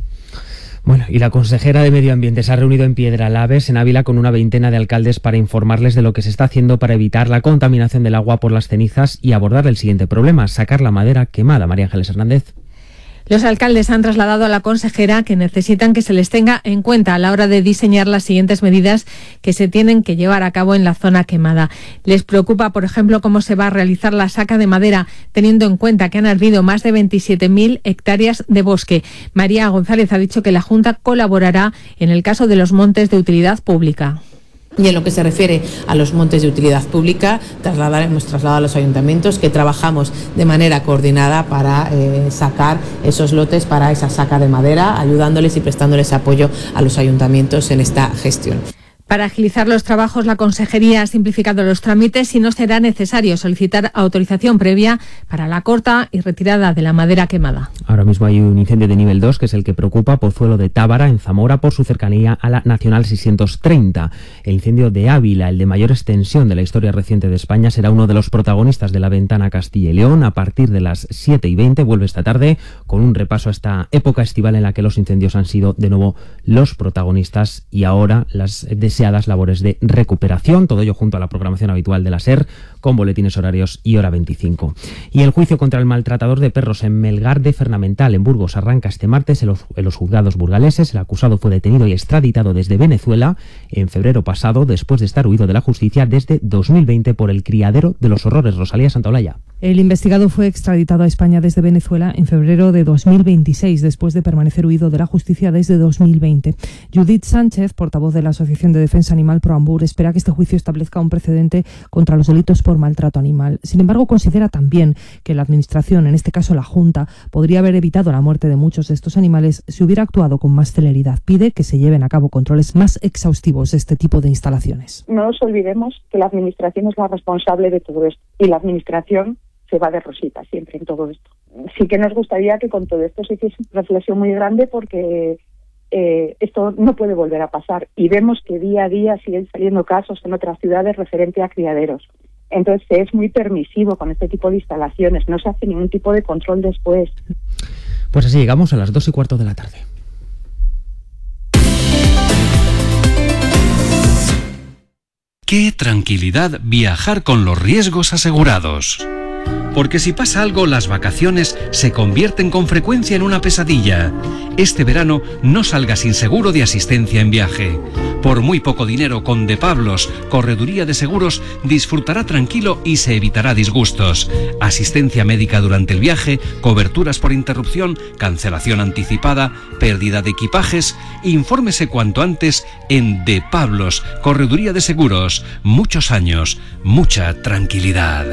Bueno, y la consejera de Medio Ambiente se ha reunido en Piedralaves, en Ávila, con una veintena de alcaldes para informarles de lo que se está haciendo para evitar la contaminación del agua por las cenizas y abordar el siguiente problema: sacar la madera quemada. María Ángeles Hernández. Los alcaldes han trasladado a la consejera que necesitan que se les tenga en cuenta a la hora de diseñar las siguientes medidas que se tienen que llevar a cabo en la zona quemada. Les preocupa, por ejemplo, cómo se va a realizar la saca de madera, teniendo en cuenta que han ardido más de 27.000 hectáreas de bosque. María González ha dicho que la Junta colaborará en el caso de los montes de utilidad pública. Y en lo que se refiere a los montes de utilidad pública, hemos trasladado a los ayuntamientos que trabajamos de manera coordinada para sacar esos lotes para esa saca de madera, ayudándoles y prestándoles apoyo a los ayuntamientos en esta gestión. Para agilizar los trabajos, la Consejería ha simplificado los trámites y no será necesario solicitar autorización previa para la corta y retirada de la madera quemada. Ahora mismo hay un incendio de nivel 2, que es el que preocupa Pozuelo de Tábara, en Zamora, por su cercanía a la Nacional 630. El incendio de Ávila, el de mayor extensión de la historia reciente de España, será uno de los protagonistas de la ventana Castilla y León. A partir de las 7:20 vuelve esta tarde con un repaso a esta época estival en la que los incendios han sido de nuevo los protagonistas y ahora las deseadas labores de recuperación, todo ello junto a la programación habitual de la SER, con boletines horarios y hora 25. Y el juicio contra el maltratador de perros en Melgar de Fernamental, en Burgos, arranca este martes en los juzgados burgaleses. El acusado fue detenido y extraditado desde Venezuela en febrero pasado, después de estar huido de la justicia desde 2020 por el criadero de los horrores. Rosalía Santaolalla. El investigado fue extraditado a España desde Venezuela en febrero de 2026, después de permanecer huido de la justicia desde 2020. Judith Sánchez, portavoz de la Asociación de Defensa Animal Proambur, espera que este juicio establezca un precedente contra los delitos por maltrato animal. Sin embargo, considera también que la Administración, en este caso la Junta, podría haber evitado la muerte de muchos de estos animales si hubiera actuado con más celeridad. Pide que se lleven a cabo controles más exhaustivos de este tipo de instalaciones. No nos olvidemos que la Administración es la responsable de todo esto y la Administración se va de rosita siempre en todo esto. Sí que nos gustaría que con todo esto se hiciese una reflexión muy grande, porque esto no puede volver a pasar, y vemos que día a día siguen saliendo casos en otras ciudades referente a criaderos. Entonces se es muy permisivo con este tipo de instalaciones, no se hace ningún tipo de control después. Pues así llegamos a las 2:15 de la tarde. Qué tranquilidad viajar con los riesgos asegurados. Porque si pasa algo, las vacaciones se convierten con frecuencia en una pesadilla. Este verano no salga sin seguro de asistencia en viaje. Por muy poco dinero, con De Pablos, Correduría de Seguros, disfrutará tranquilo y se evitará disgustos. Asistencia médica durante el viaje, coberturas por interrupción, cancelación anticipada, pérdida de equipajes. Infórmese cuanto antes en De Pablos, Correduría de Seguros. Muchos años, mucha tranquilidad.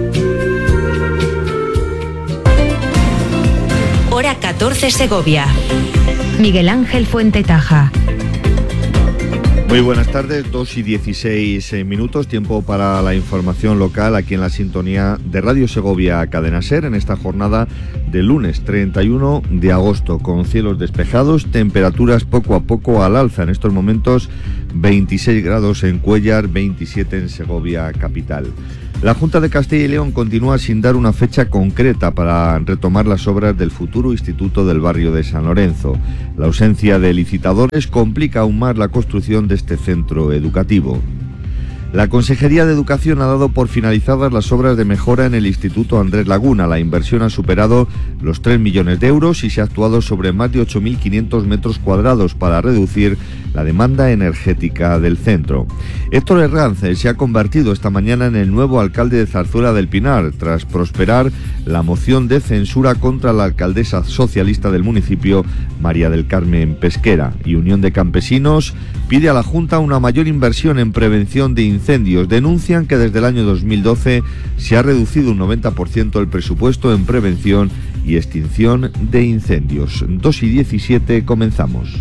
Hora 14 Segovia. Miguel Ángel Fuentetaja. Muy buenas tardes, 2:16 minutos, tiempo para la información local aquí en la sintonía de Radio Segovia Cadena Ser en esta jornada de lunes 31 de agosto, con cielos despejados, temperaturas poco a poco al alza. En estos momentos 26 grados en Cuéllar, 27 en Segovia capital. La Junta de Castilla y León continúa sin dar una fecha concreta para retomar las obras del futuro Instituto del Barrio de San Lorenzo. La ausencia de licitadores complica aún más la construcción de este centro educativo. La Consejería de Educación ha dado por finalizadas las obras de mejora en el Instituto Andrés Laguna. La inversión ha superado los 3 millones de euros y se ha actuado sobre más de 8.500 metros cuadrados para reducir la demanda energética del centro. Héctor Herranz se ha convertido esta mañana en el nuevo alcalde de Zarzuela del Pinar, tras prosperar la moción de censura contra la alcaldesa socialista del municipio, María del Carmen Pesquera. Y Unión de Campesinos pide a la Junta una mayor inversión en prevención de incendios. Denuncian que desde el año 2012 se ha reducido un 90% el presupuesto en prevención y extinción de incendios. 2:17, comenzamos.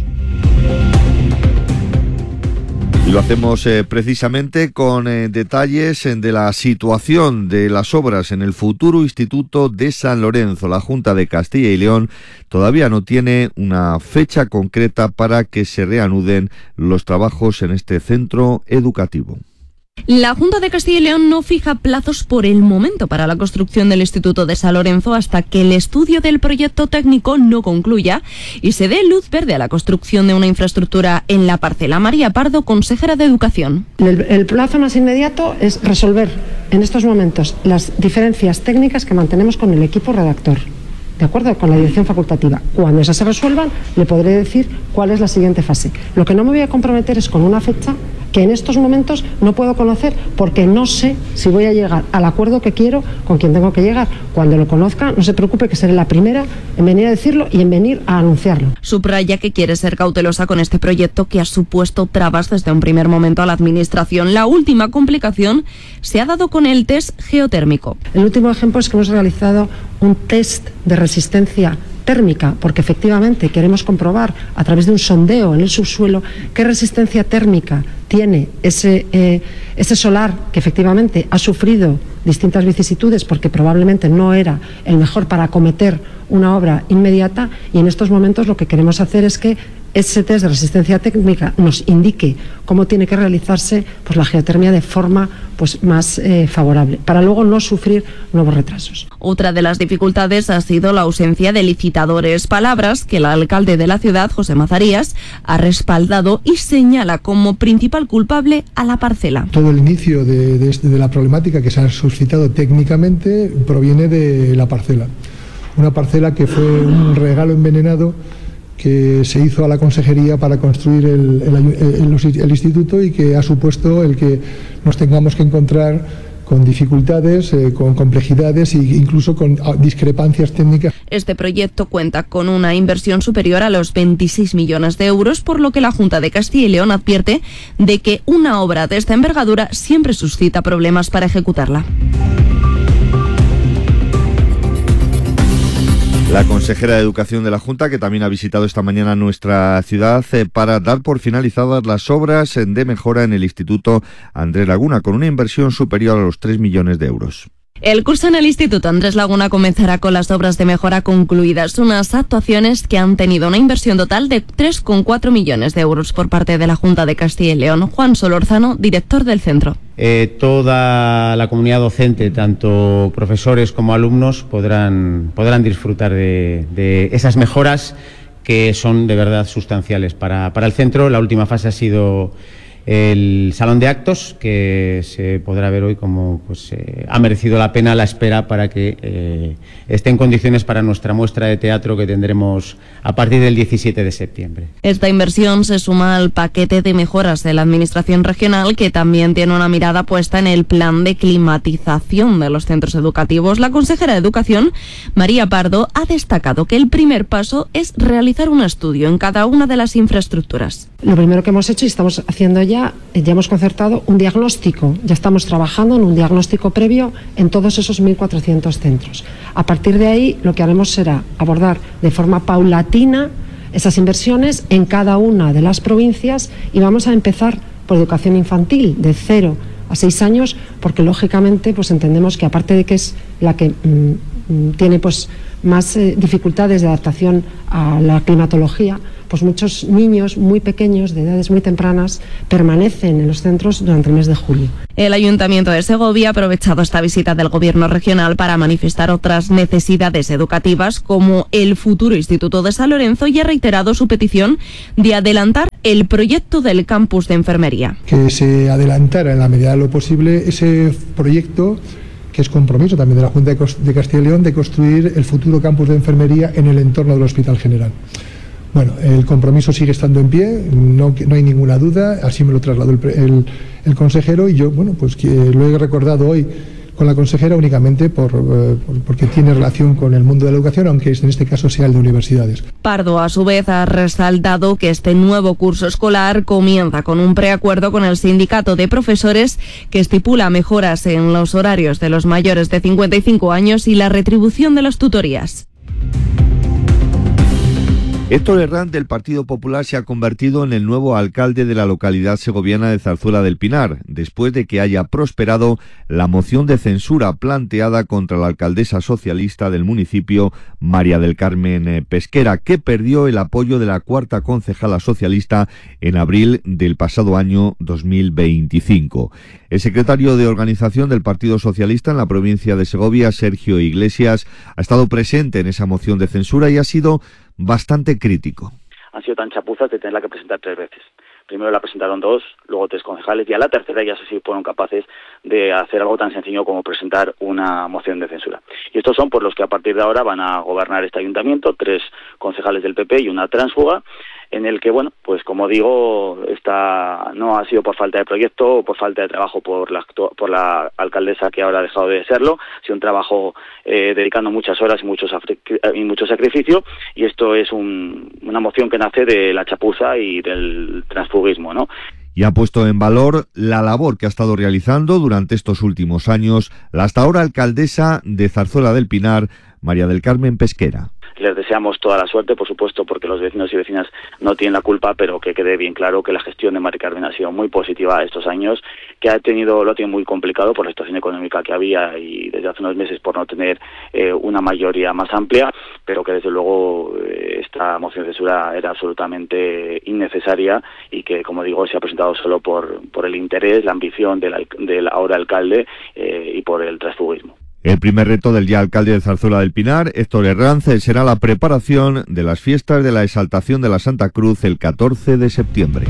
Y lo hacemos precisamente con detalles de la situación de las obras en el futuro Instituto de San Lorenzo. La Junta de Castilla y León todavía no tiene una fecha concreta para que se reanuden los trabajos en este centro educativo. La Junta de Castilla y León no fija plazos por el momento para la construcción del Instituto de San Lorenzo hasta que el estudio del proyecto técnico no concluya y se dé luz verde a la construcción de una infraestructura en la parcela. María Pardo, consejera de Educación. El plazo más inmediato es resolver en estos momentos las diferencias técnicas que mantenemos con el equipo redactor, de acuerdo con la dirección facultativa. Cuando esas se resuelvan, le podré decir cuál es la siguiente fase. Lo que no me voy a comprometer es con una fecha que en estos momentos no puedo conocer, porque no sé si voy a llegar al acuerdo que quiero con quien tengo que llegar. Cuando lo conozca, no se preocupe, que seré la primera en venir a decirlo y en venir a anunciarlo. Subraya que quiere ser cautelosa con este proyecto que ha supuesto trabas desde un primer momento a la administración. La última complicación se ha dado con el test geotérmico. El último ejemplo es que hemos realizado un test de resistencia térmica, porque efectivamente queremos comprobar a través de un sondeo en el subsuelo qué resistencia térmica tiene ese solar, que efectivamente ha sufrido distintas vicisitudes porque probablemente no era el mejor para acometer una obra inmediata, y en estos momentos lo que queremos hacer es que ese test de resistencia térmica nos indique cómo tiene que realizarse la geotermia de forma más favorable, para luego no sufrir nuevos retrasos. Otra de las dificultades ha sido la ausencia de licitadores, palabras que el alcalde de la ciudad, José Mazarías, ha respaldado y señala como principal culpable a la parcela. Todo el inicio de la problemática que se ha suscitado técnicamente proviene de la parcela. Una parcela que fue un regalo envenenado que se hizo a la consejería para construir el instituto, y que ha supuesto el que nos tengamos que encontrar con dificultades, con complejidades e incluso con discrepancias técnicas. Este proyecto cuenta con una inversión superior a los 26 millones de euros, por lo que la Junta de Castilla y León advierte de que una obra de esta envergadura siempre suscita problemas para ejecutarla. La consejera de Educación de la Junta, que también ha visitado esta mañana nuestra ciudad para dar por finalizadas las obras de mejora en el Instituto Andrés Laguna, con una inversión superior a los 3 millones de euros. El curso en el Instituto Andrés Laguna comenzará con las obras de mejora concluidas, unas actuaciones que han tenido una inversión total de 3,4 millones de euros por parte de la Junta de Castilla y León. Juan Solórzano, director del centro. Toda la comunidad docente, tanto profesores como alumnos, podrán disfrutar de esas mejoras que son de verdad sustanciales para el centro. La última fase ha sido el salón de actos, que se podrá ver hoy como ha merecido la pena la espera para que esté en condiciones para nuestra muestra de teatro que tendremos a partir del 17 de septiembre. Esta inversión se suma al paquete de mejoras de la Administración regional, que también tiene una mirada puesta en el plan de climatización de los centros educativos. La consejera de Educación, María Pardo, ha destacado que el primer paso es realizar un estudio en cada una de las infraestructuras. Lo primero que hemos hecho y estamos haciendo ya hemos concertado un diagnóstico, ya estamos trabajando en un diagnóstico previo en todos esos 1.400 centros. A partir de ahí lo que haremos será abordar de forma paulatina esas inversiones en cada una de las provincias y vamos a empezar por educación infantil de 0 a 6 años, porque lógicamente entendemos que aparte de que es la que tiene más dificultades de adaptación a la climatología, muchos niños muy pequeños, de edades muy tempranas, permanecen en los centros durante el mes de julio. El Ayuntamiento de Segovia ha aprovechado esta visita del Gobierno regional para manifestar otras necesidades educativas, como el futuro Instituto de San Lorenzo, y ha reiterado su petición de adelantar el proyecto del campus de enfermería. Que se adelantara en la medida de lo posible ese proyecto, que es compromiso también de la Junta de Castilla y León, de construir el futuro campus de enfermería en el entorno del Hospital General. Bueno, el compromiso sigue estando en pie, no hay ninguna duda, así me lo trasladó el consejero, y yo, que lo he recordado hoy con la consejera únicamente porque tiene relación con el mundo de la educación, aunque en este caso sea el de universidades. Pardo, a su vez, ha resaltado que este nuevo curso escolar comienza con un preacuerdo con el sindicato de profesores que estipula mejoras en los horarios de los mayores de 55 años y la retribución de las tutorías. Héctor Herrán, del Partido Popular, se ha convertido en el nuevo alcalde de la localidad segoviana de Zarzuela del Pinar, después de que haya prosperado la moción de censura planteada contra la alcaldesa socialista del municipio, María del Carmen Pesquera, que perdió el apoyo de la cuarta concejala socialista en abril del pasado año 2025. El secretario de Organización del Partido Socialista en la provincia de Segovia, Sergio Iglesias, ha estado presente en esa moción de censura y ha sido bastante crítico. Han sido tan chapuzas de tenerla que presentar 3 veces. Primero la presentaron 2, luego 3 concejales, y a la tercera ya se fueron capaces de hacer algo tan sencillo como presentar una moción de censura. Y estos son por los que a partir de ahora van a gobernar este ayuntamiento, 3 concejales del PP y una tránsfuga, en el que, como digo, no ha sido por falta de proyecto o por falta de trabajo por la alcaldesa, que ahora ha dejado de serlo. Ha sido un trabajo dedicando muchas horas y mucho sacrificio, y esto es una moción que nace de la chapuza y del transfugismo, ¿no? Y ha puesto en valor la labor que ha estado realizando durante estos últimos años la hasta ahora alcaldesa de Zarzuela del Pinar, María del Carmen Pesquera. Les deseamos toda la suerte, por supuesto, porque los vecinos y vecinas no tienen la culpa, pero que quede bien claro que la gestión de Mari Carmen ha sido muy positiva estos años, que lo ha tenido muy complicado por la situación económica que había y desde hace unos meses por no tener una mayoría más amplia, pero que desde luego esta moción de censura era absolutamente innecesaria y que, como digo, se ha presentado solo por el interés, la ambición del ahora alcalde y por el transfugismo. El primer reto del ya alcalde de Zarzuela del Pinar, Héctor Herrán, será la preparación de las fiestas de la Exaltación de la Santa Cruz el 14 de septiembre.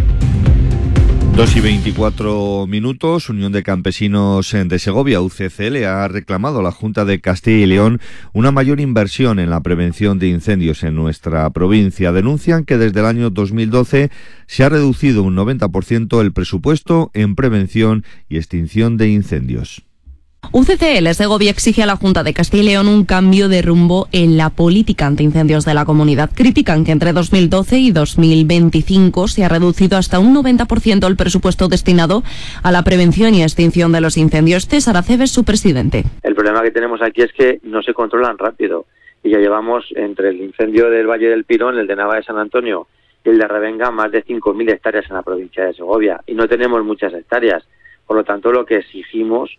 2:24. Unión de Campesinos de Segovia, UCCL, ha reclamado a la Junta de Castilla y León una mayor inversión en la prevención de incendios en nuestra provincia. Denuncian que desde el año 2012 se ha reducido un 90% el presupuesto en prevención y extinción de incendios. UCCL Segovia exige a la Junta de Castilla y León un cambio de rumbo en la política antiincendios de la comunidad. Critican que entre 2012 y 2025 se ha reducido hasta un 90% el presupuesto destinado a la prevención y extinción de los incendios. César Aceves, su presidente. El problema que tenemos aquí es que no se controlan rápido y ya llevamos entre el incendio del Valle del Pirón, el de Nava de San Antonio y el de Revenga más de 5.000 hectáreas en la provincia de Segovia y no tenemos muchas hectáreas. Por lo tanto, lo que exigimos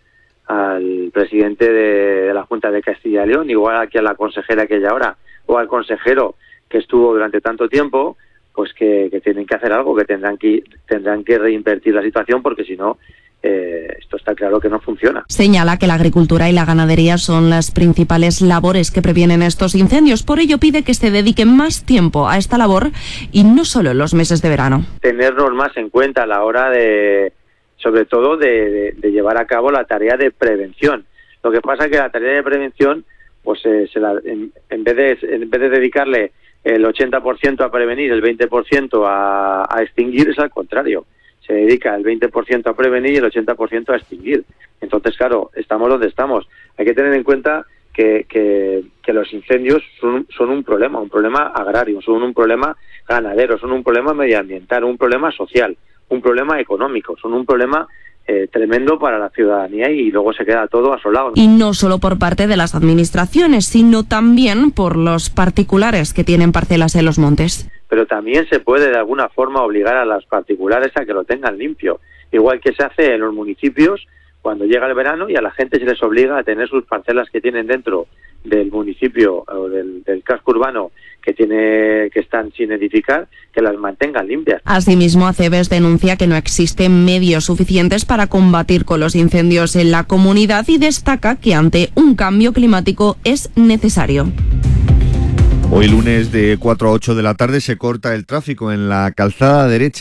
al presidente de la Junta de Castilla y León, igual que a la consejera que hay ahora, o al consejero que estuvo durante tanto tiempo, pues que tienen que hacer algo, que tendrán que reinvertir la situación, porque si no, esto está claro que no funciona. Señala que la agricultura y la ganadería son las principales labores que previenen estos incendios. Por ello pide que se dedique más tiempo a esta labor y no solo en los meses de verano. Tenernos más en cuenta a la hora de, sobre todo, de llevar a cabo la tarea de prevención. Lo que pasa es que la tarea de prevención, pues en vez de dedicarle el 80% a prevenir, el 20% a extinguir, es al contrario. Se dedica el 20% a prevenir y el 80% a extinguir. Entonces, claro, estamos donde estamos. Hay que tener en cuenta que los incendios son un problema agrario, son un problema ganadero, son un problema medioambiental, un problema social, un problema económico, son un problema tremendo para la ciudadanía, y luego se queda todo asolado. Y no solo por parte de las administraciones, sino también por los particulares que tienen parcelas en los montes. Pero también se puede de alguna forma obligar a los particulares a que lo tengan limpio, igual que se hace en los municipios cuando llega el verano, y a la gente se les obliga a tener sus parcelas que tienen dentro del municipio o del casco urbano que están sin edificar, que las mantengan limpias. Asimismo, Acebes denuncia que no existen medios suficientes para combatir con los incendios en la comunidad y destaca que ante un cambio climático es necesario. Hoy lunes de 4 a 8 de la tarde se corta el tráfico en la calzada derecha